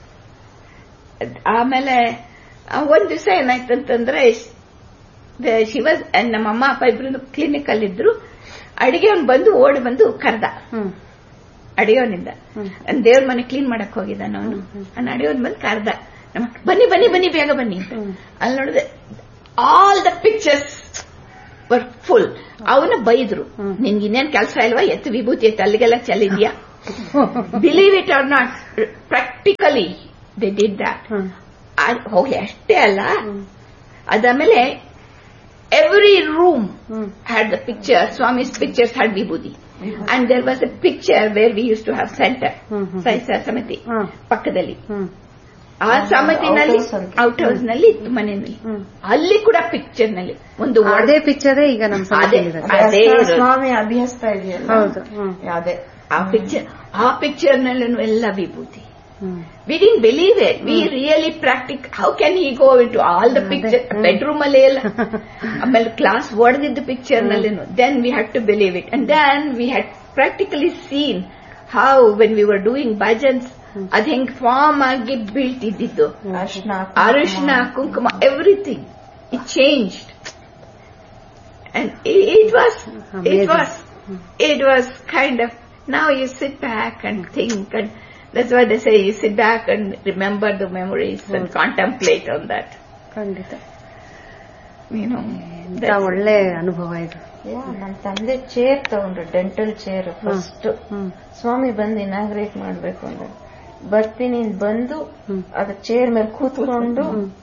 S2: ಆಮೇಲೆ ಒಂದ್ ದಿವಸ ಏನಾಯ್ತಂತಂದ್ರೆ ಶಿ ವಾಸ್ ನಮ್ಮಮ್ಮ ಅಪ್ಪ ಇಬ್ರು ಕ್ಲಿನಿಕ್ ಅಲ್ಲಿ ಇದ್ರು. ಅಡಿಗೆವನ್ ಬಂದು ಓಡಿ ಬಂದು ಕರ್ದ ಅಡಿಗೆವನಿಂದ. ದೇವ್ರ ಮನೆ ಕ್ಲೀನ್ ಮಾಡಕ್ ಹೋಗಿದ್ದಾನ ಅವನು. ಅಡಿಗೆವನ್ ಬಂದು ಕರ್ದ, ಬನ್ನಿ ಬನ್ನಿ ಬನ್ನಿ ಬೇಗ ಬನ್ನಿ ಅಂತ. ಅಲ್ಲಿ ನೋಡಿದೆ all the pictures var full. ಅವನ ಬೈದ್ರು, ನಿನ್ಗೆ ಇನ್ನೇನ್ ಕೆಲಸ ಇಲ್ವಾ, ಎತ್ತು ವಿಭೂತಿ ಎತ್ತು ಅಲ್ಲಿಗೆಲ್ಲ ಚೆಲ್ಲಿದ್ಯಾ. Believe it R not, practically they did that. ಹೋಗ್ಲಿ ಅಷ್ಟೇ ಅಲ್ಲ, ಅದಾದ್ಮೇಲೆ every room had the picture, Swamy's pictures had ವಿಭೂತಿ. And there was A picture where we use to have centre ಸೈಸ ಸಮಿತಿ ಪಕ್ಕದಲ್ಲಿ. ಆ ಸಮಿತಿನಲ್ಲಿ ಔಟ್ ಹೌಸ್ ನಲ್ಲಿ ಇತ್ತು ಮನೆಯಲ್ಲಿ. ಅಲ್ಲಿ ಕೂಡ ಪಿಕ್ಚರ್ ನಲ್ಲಿ ಒಂದು
S1: ಅದೇ ಪಿಕ್ಚರ್ ಈಗ ನಮ್ಮ
S3: ಅದೇ ಸ್ವಾಮಿ ಅಭ್ಯಸ್ತಾ ಇದೆಯಲ್ಲ, ಅದೇ
S2: ಆ ಪಿಕ್ಚರ್. ಆ ಪಿಕ್ಚರ್ ನಲ್ಲೂ ಎಲ್ಲ ವಿಭೂತಿ. We didn't believe it. We really ಪ್ರಾಕ್ಟಿಕ್. How can he go in to all the picture bedroom ಅಲ್ಲೇ ಎಲ್ಲ. ಆಮೇಲೆ class ಒಡೆದಿದ್ದ picture ನಲ್ಲೇನು. Then we had to believe it. And then we had practically scene how when we were doing bhajans ಅದ್ ಹೆಂಗ್ ಫಾರ್ಮ್ ಆಗಿ ಬೀಳ್ತಿದ್ದು, ಅರಿಶಿನ ಕುಂಕುಮ everything it changed. And it was it was it was kind of. Now you sit back and think, and that's why they say you sit back and remember the memories and contemplate on that.
S1: ಖಂಡಿತ,
S2: you know,
S1: ಒಳ್ಳೆ ಅನುಭವ ಇದು.
S3: ನನ್ನ ತಂದೆ ಚೇರ್ ತಗೊಂಡ್ರು, ಡೆಂಟಲ್ ಚೇರ್. ಫಸ್ಟ್ ಸ್ವಾಮಿ ಬಂದು ಇನಾಗ್ರೇಟ್ ಮಾಡ್ಬೇಕು ಅಂದ್ರೆ ಬರ್ತೀನಿ ಬಂದು ಅದ ಚೇರ್ ಮೇಲೆ ಕೂತ್ಕೊಂಡು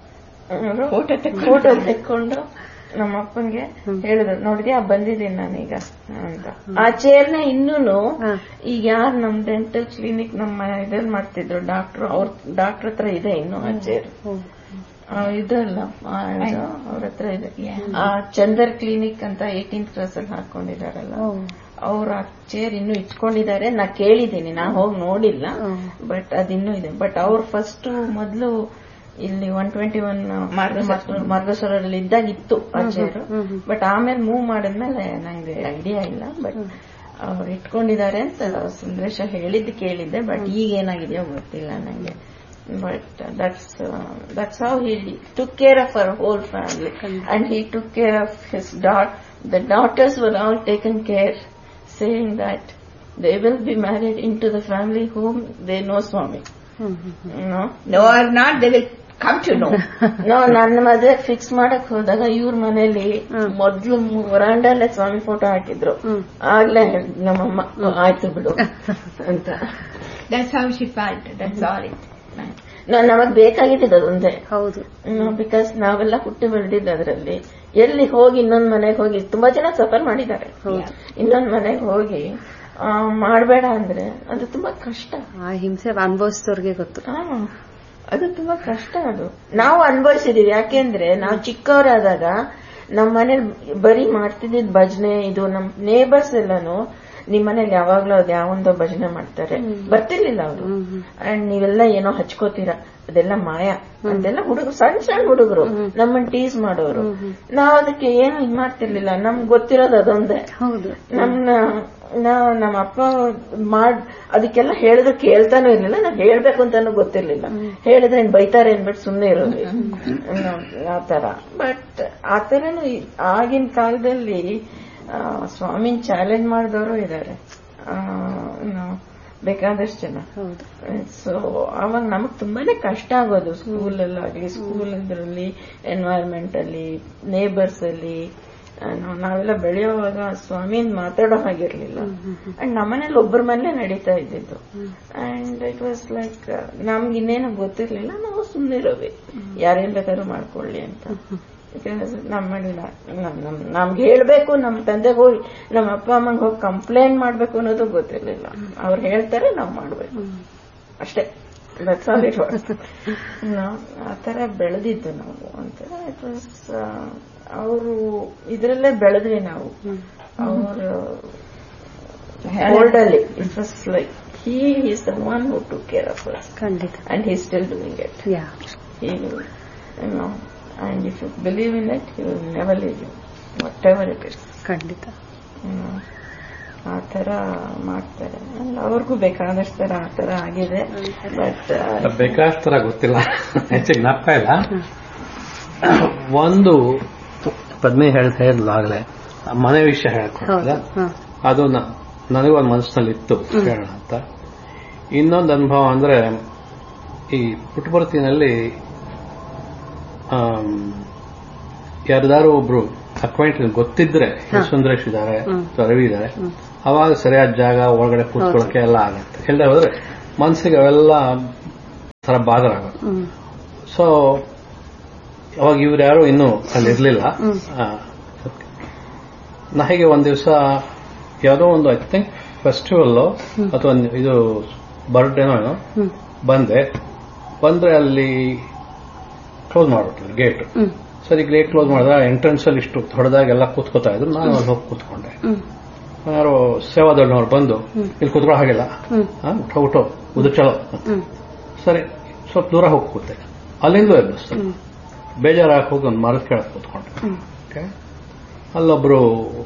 S3: ಫೋಟೋ ತೆಕ್ಕೊಂಡು ನಮ್ಮ ಅಪ್ಪಂಗೆ ಹೇಳಿದ್ರು, ನೋಡಿದ್ಯಾ ಬಂದಿದ್ದೀನಿ ನಾನೀಗ ಅಂತ. ಆ ಚೇರ್ನ ಇನ್ನೂನು ಈಗ ಯಾರು ನಮ್ ಡೆಂಟಲ್ ಕ್ಲಿನಿಕ್ ನಮ್ಮ ಇದ್ರಲ್ಲಿ ಮಾಡ್ತಿದ್ರು ಡಾಕ್ಟರ್, ಅವ್ರ ಡಾಕ್ಟರ್ ಹತ್ರ ಇದೆ ಇನ್ನು ಆ ಚೇರ್. ಇದಲ್ಲ ಅವ್ರ ಹತ್ರ ಇದೆ. ಆ ಚಂದರ್ ಕ್ಲಿನಿಕ್ ಅಂತ ಏಟೀನ್ತ್ ಕ್ಲಾಸ್ ಅಲ್ಲಿ ಹಾಕೊಂಡಿದಾರಲ್ಲ, ಅವ್ರ ಆ ಚೇರ್ ಇನ್ನೂ ಇಟ್ಕೊಂಡಿದ್ದಾರೆ. ನಾ ಕೇಳಿದ್ದೀನಿ, ನಾ ಹೋಗಿ ನೋಡಿಲ್ಲ, ಬಟ್ ಅದಿನ್ನೂ ಇದೆ. ಬಟ್ ಅವ್ರ ಫಸ್ಟ್ ಮೊದಲು ಇಲ್ಲಿ ಒನ್ ಟ್ವೆಂಟಿ ಒನ್ ಮಾರ್ಗಸೂರಲ್ಲಿ ಇದ್ದಾಗ ಇತ್ತು ಆ ಚೇರು. ಬಟ್ ಆಮೇಲೆ ಮೂವ್ ಮಾಡಿದ್ಮೇಲೆ ನಂಗೆ ಐಡಿಯಾ ಇಲ್ಲ. ಬಟ್ ಅವ್ರು ಇಟ್ಕೊಂಡಿದ್ದಾರೆ ಅಂತ ಸುಂದರೇಶ ಹೇಳಿದ್ದು ಕೇಳಿದ್ದೆ. ಬಟ್ ಈಗ ಏನಾಗಿದೆಯೋ ಗೊತ್ತಿಲ್ಲ ನಂಗೆ. But that's that's how he took care of our whole family. And he took care of his dot the daughters were all taken care, saying that they will be married in to the family whom they know Swami.
S2: No, no or not, they will come to know.
S3: No, ನನ್ನ ಮದುವೆ ಫಿಕ್ಸ್ ಮಾಡಕ್ ಹೋದಾಗ ಇವ್ರ ಮನೇಲಿ ಮೊದ್ಲು ವರಾಂಡಲ್ಲೇ ಸ್ವಾಮಿ ಫೋಟೋ ಹಾಕಿದ್ರು. ಆಗ್ಲೇ ನಮ್ಮಮ್ಮ ಆಯ್ತು ಬಿಡು ಅಂತ.
S2: That's how she felt. That's all it.
S3: ನಾನ್ ನಮಗ್ ಬೇಕಾಗಿದ್ದು ಅದೊಂದೇ.
S1: ಹೌದು,
S3: ಬಿಕಾಸ್ ನಾವೆಲ್ಲ ಹುಟ್ಟಿ ಬೆಳೆದಿದ್ದು ಅದರಲ್ಲಿ. ಎಲ್ಲಿ ಹೋಗಿ ಇನ್ನೊಂದ್ ಮನೆಗೆ ಹೋಗಿ ತುಂಬಾ ಜನ ಸಫರ್ ಮಾಡಿದ್ದಾರೆ. ಇನ್ನೊಂದ್ ಮನೆಗೆ ಹೋಗಿ ಮಾಡಬೇಡ ಅಂದ್ರೆ ಅದು ತುಂಬಾ ಕಷ್ಟ.
S1: ಆ ಹಿಂಸೆ ಅನುಭವಿಸಿದವ್ರಿಗೆ ಗೊತ್ತು.
S3: ಅದು ತುಂಬಾ ಕಷ್ಟ. ಅದು ನಾವು ಅನುಭವಿಸಿದೀವಿ. ಯಾಕೆಂದ್ರೆ ನಾವು ಚಿಕ್ಕವರಾದಾಗ ನಮ್ಮ ಮನೇಲಿ ಬರೀ ಮಾಡ್ತಿದ್ದ ಭಜನೆ ಇದು. ನಮ್ ನೇಬರ್ಸ್ ಎಲ್ಲಾನು ನಿಮ್ ಮನೇಲಿ ಯಾವಾಗ್ಲೂ ಅದ್ ಯಾವೊಂದೋ ಭಜನೆ ಮಾಡ್ತಾರೆ, ಬರ್ತಿರ್ಲಿಲ್ಲ ಅವರು. ಅಂಡ್ ನೀವೆಲ್ಲ ಏನೋ ಹಚ್ಕೋತೀರಾ, ಅದೆಲ್ಲ ಮಾಯ. ಅದೆಲ್ಲ ಹುಡುಗರು, ಸಣ್ಣ ಸಣ್ಣ ಹುಡುಗರು ನಮ್ಮನ್ನ ಟೀಸ್ ಮಾಡೋರು. ನಾವ್ ಅದಕ್ಕೆ ಏನು ಇದ್ ಮಾಡ್ತಿರ್ಲಿಲ್ಲ. ನಮ್ಗೆ ಗೊತ್ತಿರೋದು ಅದೊಂದೇ.
S1: ಹೌದು,
S3: ನಮ್ನ ನಮ್ಮ ಅಪ್ಪ ಮಾಡ್ ಅದಕ್ಕೆಲ್ಲ ಹೇಳಿದ್ರೆ ಕೇಳ್ತಾನೂ ಇರ್ಲಿಲ್ಲ. ನಾವ್ ಹೇಳ್ಬೇಕು ಅಂತಾನು ಗೊತ್ತಿರ್ಲಿಲ್ಲ. ಹೇಳಿದ್ರೆ ಏನ್ ಬೈತಾರೆ ಅನ್ಬಿಟ್ಟು ಸುಮ್ನೆ ಇರೋದು ಆತರ. ಬಟ್ ಆತರನು ಆಗಿನ ಕಾಲದಲ್ಲಿ ಸ್ವಾಮಿನ್ ಚಾಲೆಂಜ್ ಮಾಡಿದವರು ಇದ್ದಾರೆ ಬೇಕಾದಷ್ಟು ಜನ. ಸೊ ಅವಾಗ ನಮಗ್ ತುಂಬಾನೇ ಕಷ್ಟ ಆಗೋದು. ಸ್ಕೂಲಲ್ಲಾಗ್ಲಿ, ಸ್ಕೂಲ್ ಇದರಲ್ಲಿ ಎನ್ವೈರನ್ಮೆಂಟ್ ಅಲ್ಲಿ, ನೇಬರ್ಸ್ ಅಲ್ಲಿ ನಾವೆಲ್ಲ ಬೆಳೆಯುವಾಗ ಸ್ವಾಮಿನ್ ಮಾತಾಡೋ ಹಾಗಿರ್ಲಿಲ್ಲ. ಅಂಡ್ ನಮ್ಮನೇಲಿ ಒಬ್ಬರ ಮನೇಲೆ ನಡೀತಾ ಇದ್ದಿದ್ದು. ಅಂಡ್ ಇಟ್ ವಾಸ್ ಲೈಕ್ ನಮ್ಗೆ ಇನ್ನೇನು ಗೊತ್ತಿರ್ಲಿಲ್ಲ. ನಾವು ಸುಮ್ಮನಿರೋವಿ, ಯಾರೇನ್ ಬೇಕಾದ್ರೂ ಮಾಡ್ಕೊಳ್ಳಿ ಅಂತ. ನಮ್ಮ ನಮ್ಗೆ ಹೇಳ್ಬೇಕು, ನಮ್ ತಂದೆಗೆ ಹೋಗಿ ನಮ್ಮ ಅಪ್ಪ ಅಮ್ಮಂಗೆ ಹೋಗಿ ಕಂಪ್ಲೇಂಟ್ ಮಾಡ್ಬೇಕು ಅನ್ನೋದು ಗೊತ್ತಿರ್ಲಿಲ್ಲ. ಅವ್ರು ಹೇಳ್ತಾರೆ, ನಾವ್ ಮಾಡ್ಬೇಕು ಅಷ್ಟೇ. That's all it was. ಆತರ ಬೆಳೆದಿದ್ದು ನಾವು ಅಂತ. ಇಟ್ ವಾಸ್ ಅವರು ಇದರಲ್ಲೇ ಬೆಳೆದ್ವಿ ನಾವು. ಅವ್ರ ಓಲ್ಡಲ್ಲಿ it was like he is the one who took care of us.
S1: ಖಂಡಿತ.
S3: And he still doing it. And if you believe in it you will never leave you what ever it is.
S1: ಖಂಡಿತ
S3: ಆ ತರ ಮಾಡ್ತಾರೆ. ಅವ್ರಿಗೂ ಬೇಕಾದಷ್ಟು ತರ ಆ ತರ ಆಗಿದೆ. ಬಟ್
S4: ಬೇಕಾದಷ್ಟು ತರ ಗೊತ್ತಿಲ್ಲ, ಹೆಚ್ಚಿಗೆ ಜ್ಞಾಪಕ ಇಲ್ಲ. ಒಂದು ಪದ್ಮಿ ಹೇಳ್ತಾ ಹೇಳಿದ್ಲು ಆಗಲೇ ಮನೆ ವಿಷಯ ಹೇಳ್ಕೊಟ್ಟಿಲ್ಲ, ಅದು ನನಗೂ ಒಂದು ಮನಸ್ಸಿನಲ್ಲಿ ಇತ್ತು ಹೇಳೋಣ ಅಂತ. ಇನ್ನೊಂದು ಅನುಭವ ಅಂದ್ರೆ ಈ ಪುಟ್ಟಪರ್ತಿನಲ್ಲಿ ಯಾರ್ದಾರು ಒಬ್ರು ಅಕ್ವೈಂಟ್ ಗೊತ್ತಿದ್ರೆ ಸುಂದರೇಶ್ ಇದ್ದಾರೆ, ರವಿ ಇದ್ದಾರೆ, ಅವಾಗ ಸರಿಯಾದ ಜಾಗ ಒಳಗಡೆ ಕೂತ್ಕೊಳ್ಳೋಕೆ ಎಲ್ಲ ಆಗತ್ತೆ. ಎಲ್ಲೇ ಹೋದ್ರೆ ಮನಸ್ಸಿಗೆ ಅವೆಲ್ಲ ತರ ಬಾದರ ಆಗುತ್ತೆ. ಸೊ ಅವಾಗ ಇವ್ರು ಯಾರು ಇನ್ನೂ ಅಲ್ಲಿ ಇರ್ಲಿಲ್ಲ. ನಾ ಹೇಗೆ ಒಂದ್ ದಿವಸ ಯಾವುದೋ ಒಂದು ಐ ಥಿಂಕ್ ಫೆಸ್ಟಿವಲ್ ಅಥವಾ ಇದು ಬರ್ಡೇನೋ ಏನೋ ಬಂದೆ. ಬಂದ್ರೆ ಅಲ್ಲಿ ಕ್ಲೋಸ್ ಮಾಡ್ಬಿಟ್ರು ಗೇಟ್. ಸರಿ ಗೇಟ್ ಕ್ಲೋಸ್ ಮಾಡಿದ್ರೆ ಎಂಟ್ರೆನ್ಸ್ ಅಲ್ಲಿ ಇಷ್ಟು ಹೊಡೆದಾಗೆಲ್ಲ ಕೂತ್ಕೋತಾ ಇದ್ರು. ನಾನು ಅಲ್ಲಿ ಹೋಗಿ ಕೂತ್ಕೊಂಡೆ. ಯಾರೋ ಸೇವಾದವ್ರವ್ರು ಬಂದು ಇಲ್ಲಿ ಕೂತ್ಕೊಳ್ಳೋ ಹಾಗಿಲ್ಲ, ಉಠೋ ಉಠೋ ಉದುಚಲೋ. ಸರಿ ಸ್ವಲ್ಪ ದೂರ ಹೋಗಿ ಕೂತೆ. ಅಲ್ಲಿಂದ ಎಬ್ಬಿಸ್ತು. ಬೇಜಾರಾಗಿ ಹೋಗಿ ಒಂದು ಮರದ ಕೆಳಗೆ ಕೂತ್ಕೊಂಡೆ. ಅಲ್ಲೊಬ್ರು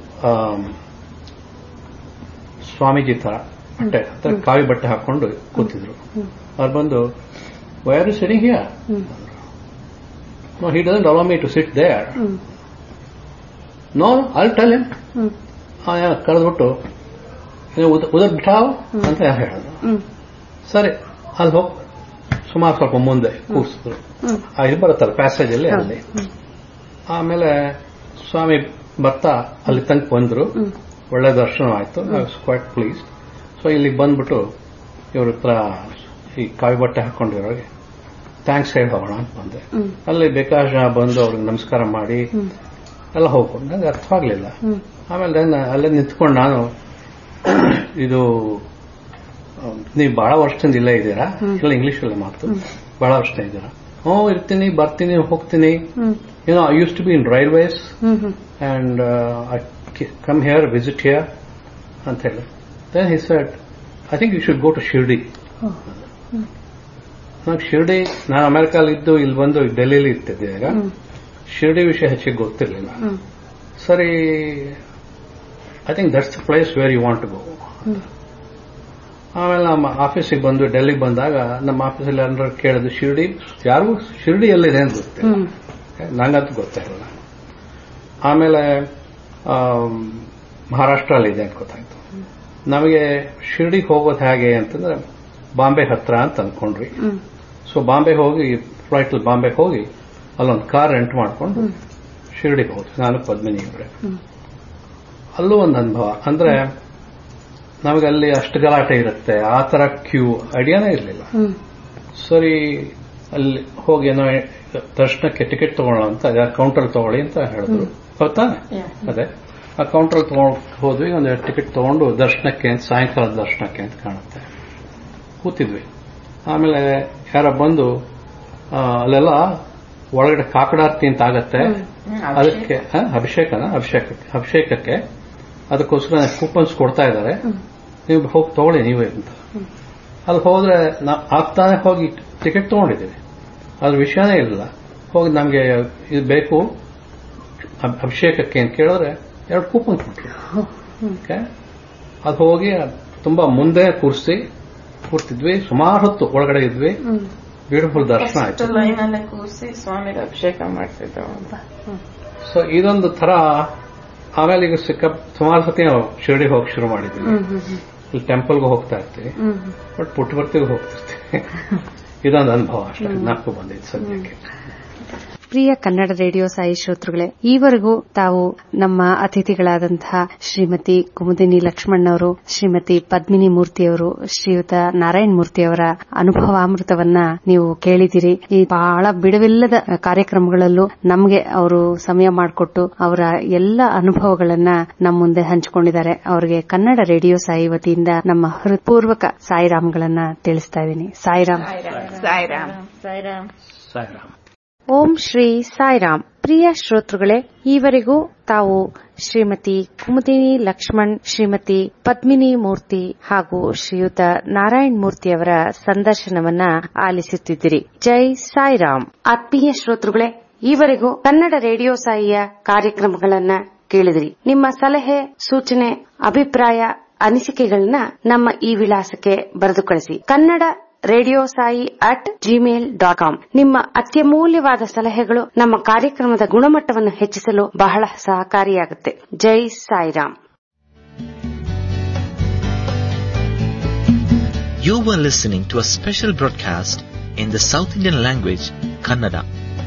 S4: ಸ್ವಾಮೀಜಿ ತರ ಬಟ್ಟೆ ಅಂದ್ರೆ ಕಾವಿ ಬಟ್ಟೆ ಹಾಕೊಂಡು ಕೂತಿದ್ರು. ಅವ್ರು ಬಂದು why are you sitting here? No, he doesn't allow me to sit there. Mm. No, I'll tell him. ಕರೆದ್ಬಿಟ್ಟು ಉದರ್ ಬಿಠಾವ್ ಅಂತ ಹೇಳಿದ್ರು. ಸರಿ ಅಲ್ಲಿ ಹೋಗಿ ಸುಮಾರು ಸ್ವಲ್ಪ ಮುಂದೆ ಕೂರಿಸಿದ್ರು. ಇದು ಬರುತ್ತಲ್ಲ ಪ್ಯಾಸೇಜ್ ಅಲ್ಲಿ ಅಲ್ಲಿ. ಆಮೇಲೆ ಸ್ವಾಮಿ ಬರ್ತಾ ಅಲ್ಲಿ ತನಕ ಬಂದ್ರು. ಒಳ್ಳೆ ದರ್ಶನ ಆಯ್ತು. I was quite please. So ಇಲ್ಲಿಗೆ ಬಂದ್ಬಿಟ್ಟು ಇವ್ರ ಹತ್ರ ಈ ಕಾವಿ ಬಟ್ಟೆ ಹಾಕೊಂಡಿರೋರಿಗೆ ಥ್ಯಾಂಕ್ಸ್ ಹೇಳಿ ಹೋಗೋಣ ಅಂತ ಬಂದೆ. ಅಲ್ಲಿ ಬೇಕಾದ ಜನ ಬಂದು ಅವ್ರಿಗೆ ನಮಸ್ಕಾರ ಮಾಡಿ ಎಲ್ಲ ಹೋಗ್ಕೊಂಡು ನಂಗೆ ಅರ್ಥವಾಗ್ಲಿಲ್ಲ. ಆಮೇಲೆ ಅಲ್ಲೇ ನಿಂತ್ಕೊಂಡು ನಾನು ಇದು ನೀವು ಬಹಳ ವರ್ಷದಿಂದ ಇಲ್ಲೇ ಇದ್ದೀರಾ? ಇಲ್ಲ ಇಂಗ್ಲಿಷ್ ಅಲ್ಲೇ ಮಾತು. ಬಹಳ ವರ್ಷ ಇದ್ದೀರಾ? ಹ್ಞೂ ಇರ್ತೀನಿ, ಬರ್ತೀನಿ, ಹೋಗ್ತೀನಿ. ಏನೋ I use to B in railways and I come here visit here ಅಂತ ಹೇಳಿ. Then he said I think you should go to Shirdi. ನಂಗೆ ಶಿರ್ಡಿ, ನಾನು ಅಮೆರಿಕಲ್ಲಿ ಇದ್ದು ಇಲ್ಲಿ ಬಂದು ಡೆಲ್ಲಿಲಿ ಇರ್ತಿದ್ದೆ. ಈಗ ಶಿರ್ಡಿ ವಿಷಯ ಹೆಚ್ಚಿಗೆ ಗೊತ್ತಿರಲಿಲ್ಲ. ಸರಿ I think that's the place where you want to go. ಆಮೇಲೆ ನಮ್ಮ ಆಫೀಸಿಗೆ ಬಂದು ಡೆಲ್ಲಿಗೆ ಬಂದಾಗ ನಮ್ಮ ಆಫೀಸಲ್ಲಿ ಎಲ್ಲರೂ ಕೇಳಿದ್ರು ಶಿರ್ಡಿ, ಯಾರಿಗೂ ಶಿರ್ಡಿ ಎಲ್ಲಿದೆ ಅಂತ ಗೊತ್ತಿಲ್ಲ. ನಂಗಂತೂ ಗೊತ್ತಿರಲಿಲ್ಲ. ಆಮೇಲೆ ಮಹಾರಾಷ್ಟ್ರಲ್ಲಿ ಇದೆ ಅಂತ ಗೊತ್ತಾಯ್ತು. ನಮಗೆ ಶಿರ್ಡಿಗೆ ಹೋಗೋದು ಹೇಗೆ ಅಂತಂದ್ರೆ ಬಾಂಬೆ ಹತ್ರ ಅಂತ ಅಂದ್ಕೊಂಡ್ರಿ. ಸೊ ಬಾಂಬೆ ಹೋಗಿ ಫ್ಲೈಟ್ ಬಾಂಬೆ ಹೋಗಿ ಅಲ್ಲೊಂದು ಕಾರ್ ರೆಂಟ್ ಮಾಡ್ಕೊಂಡು ಶಿರ್ಡಿಗೆ ಹೋದ್ವಿ, ನಾನು ಪದ್ಮಿನಿ ಇಬ್ಬರೇ. ಅಲ್ಲೂ ಒಂದು ಅನುಭವ ಅಂದ್ರೆ ನಮಗೆ ಅಲ್ಲಿ ಅಷ್ಟು ಗಲಾಟೆ ಇರುತ್ತೆ, ಆ ತರ ಕ್ಯೂ ಐಡಿಯಾನೇ ಇರಲಿಲ್ಲ. ಸರಿ ಅಲ್ಲಿ ಹೋಗಿ ಏನೋ ದರ್ಶನಕ್ಕೆ ಟಿಕೆಟ್ ತಗೊಳ್ಳೋಣ ಅಂತ ಕೌಂಟರ್ ತಗೊಳ್ಳಿ ಅಂತ ಹೇಳಿದ್ರು. ಗೊತ್ತಾ? ಅದೇ ಆ ಕೌಂಟರ್ ತಗೊಂಡು ಹೋದ್ವಿ. ಒಂದು ಟಿಕೆಟ್ ತಗೊಂಡು ದರ್ಶನಕ್ಕೆ, ಸಾಯಂಕಾಲದ ದರ್ಶನಕ್ಕೆ ಅಂತ ಕಾಣುತ್ತೆ ಕೂತಿದ್ವಿ. ಆಮೇಲೆ ಯಾರ ಬಂದು ಅಲ್ಲೆಲ್ಲ ಒಳಗಡೆ ಕಾಕಡಾರ್ತಿ ಅಂತ ಆಗತ್ತೆ, ಅದಕ್ಕೆ ಅಭಿಷೇಕನ ಅಭಿಷೇಕಕ್ಕೆ ಅಭಿಷೇಕಕ್ಕೆ ಅದಕ್ಕೋಸ್ಕರ ಕೂಪನ್ಸ್ ಕೊಡ್ತಾ ಇದ್ದಾರೆ, ನೀವು ಹೋಗಿ ತಗೊಳ್ಳಿ ನೀವೇ ಅಂತ. ಅಲ್ಲಿ ಹೋದ್ರೆ ಆಗ್ತಾನೆ ಹೋಗಿ ಟಿಕೆಟ್ ತಗೊಂಡಿದ್ದೀವಿ, ಅದ್ರ ವಿಷಯನೇ ಇಲ್ಲ. ಹೋಗಿ ನಮ್ಗೆ ಇದು ಬೇಕು ಅಭಿಷೇಕಕ್ಕೆ ಅಂತ ಕೇಳಿದ್ರೆ ಎರಡು ಕೂಪನ್ ಕೊಟ್ಟರು. ಅದು ಹೋಗಿ ತುಂಬಾ ಮುಂದೆ ಕೂರಿಸಿ ಕೂರ್ತಿದ್ವಿ. ಸುಮಾರು ಹೊತ್ತು ಒಳಗಡೆ ಇದ್ವಿ. ಬ್ಯೂಟಿಫುಲ್ ದರ್ಶನ ಆಯ್ತು.
S3: ಲೈನಲ್ಲೇ ಕೂರಿಸಿ ಸ್ವಾಮಿಗೆ ಅಭಿಷೇಕ ಮಾಡ್ತಿದ್ದವು.
S4: ಸೊ ಇದೊಂದು ತರ. ಆಮೇಲೆ ಈಗ ಸಿಕ್ಕ ಸುಮಾರು ಸತಿ ನಾವು ಶಿರ್ಡಿ ಹೋಗಿ ಶುರು ಮಾಡಿದ್ವಿ. ಇಲ್ಲಿ ಟೆಂಪಲ್ಗೂ ಹೋಗ್ತಾ ಇರ್ತೀವಿ, ಬಟ್ ಪುಟ್ಟಪರ್ತಿಗೂ ಹೋಗ್ತಿರ್ತೀವಿ. ಇದೊಂದು ಅನುಭವ ಅಷ್ಟೇ ನಾಲ್ಕು ಬಂದಿತ್ತು ಸದ್ಯಕ್ಕೆ.
S1: ಪ್ರಿಯ ಕನ್ನಡ ರೇಡಿಯೋ ಸಾಯಿ ಶ್ರೋತೃಗಳೇ, ಈವರೆಗೂ ತಾವು ನಮ್ಮ ಅತಿಥಿಗಳಾದಂತಹ ಶ್ರೀಮತಿ ಕುಮುದಿನಿ ಲಕ್ಷ್ಮಣ್ಣವರು, ಶ್ರೀಮತಿ ಪದ್ಮಿನಿ ಮೂರ್ತಿಯವರು, ಶ್ರೀಯುತ ನಾರಾಯಣ ಮೂರ್ತಿಯವರ ಅನುಭವಾಮೃತವನ್ನ ನೀವು ಕೇಳಿದಿರಿ. ಈ ಬಹಳ ಬಿಡುವಿಲ್ಲದ ಕಾರ್ಯಕ್ರಮಗಳಲ್ಲೂ ನಮಗೆ ಅವರು ಸಮಯ ಮಾಡಿಕೊಟ್ಟು ಅವರ ಎಲ್ಲ ಅನುಭವಗಳನ್ನ ನಮ್ಮ ಮುಂದೆ ಹಂಚಿಕೊಂಡಿದ್ದಾರೆ. ಅವರಿಗೆ ಕನ್ನಡ ರೇಡಿಯೋ ಸಾಯಿ ವತಿಯಿಂದ ನಮ್ಮ ಹೃತ್ಪೂರ್ವಕ ಸಾಯಿರಾಮ್ಗಳನ್ನ ತಿಳಿಸ್ತಾ ಇದ್ದೀನಿ. ಸಾಯಿರಾಮ್.
S2: ಸಾಯಿರಾಮ್.
S3: ಸಾಯಿರಾಮ್.
S4: ಸಾಯಿರಾಮ್.
S1: ಓಂ ಶ್ರೀ ಸಾಯಿರಾಮ್. ಪ್ರಿಯ ಶ್ರೋತೃಗಳೇ, ಈವರೆಗೂ ತಾವು ಶ್ರೀಮತಿ ಕುಮುದಿನಿ ಲಕ್ಷ್ಮಣ್, ಶ್ರೀಮತಿ ಪದ್ಮಿನಿ ಮೂರ್ತಿ ಹಾಗೂ ಶ್ರೀಯುತ ನಾರಾಯಣ ಮೂರ್ತಿಯವರ ಸಂದರ್ಶನವನ್ನ ಆಲಿಸುತ್ತಿದ್ದಿರಿ. ಜೈ ಸಾಯಿರಾಮ್. ಆತ್ಮೀಯ ಶ್ರೋತೃಗಳೇ,
S5: ಈವರೆಗೂ ಕನ್ನಡ ರೇಡಿಯೋ ಸಾಯಿಯ ಕಾರ್ಯಕ್ರಮಗಳನ್ನ ಕೇಳಿದ್ರಿ. ನಿಮ್ಮ ಸಲಹೆ, ಸೂಚನೆ, ಅಭಿಪ್ರಾಯ, ಅನಿಸಿಕೆಗಳನ್ನ ನಮ್ಮ ಈ ವಿಳಾಸಕ್ಕೆ ಬರೆದು ಕಳಿಸಿ. Kannada radio Sai at Gmail dot com. ನಿಮ್ಮ ಅತ್ಯಮೂಲ್ಯವಾದ ಸಲಹೆಗಳು ನಮ್ಮ ಕಾರ್ಯಕ್ರಮದ ಗುಣಮಟ್ಟವನ್ನು ಹೆಚ್ಚಿಸಲು ಬಹಳ ಸಹಕಾರಿಯಾಗುತ್ತೆ. ಜೈ Sairam.
S6: You were listening to a special broadcast in the South Indian language, Kannada.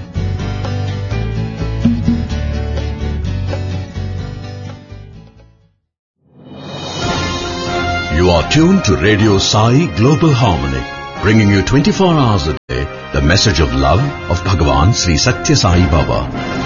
S7: You are tuned to Radio Sai Global Harmony, bringing you twenty-four hours a day the message of love of Bhagavan Sri Satya Sai Baba.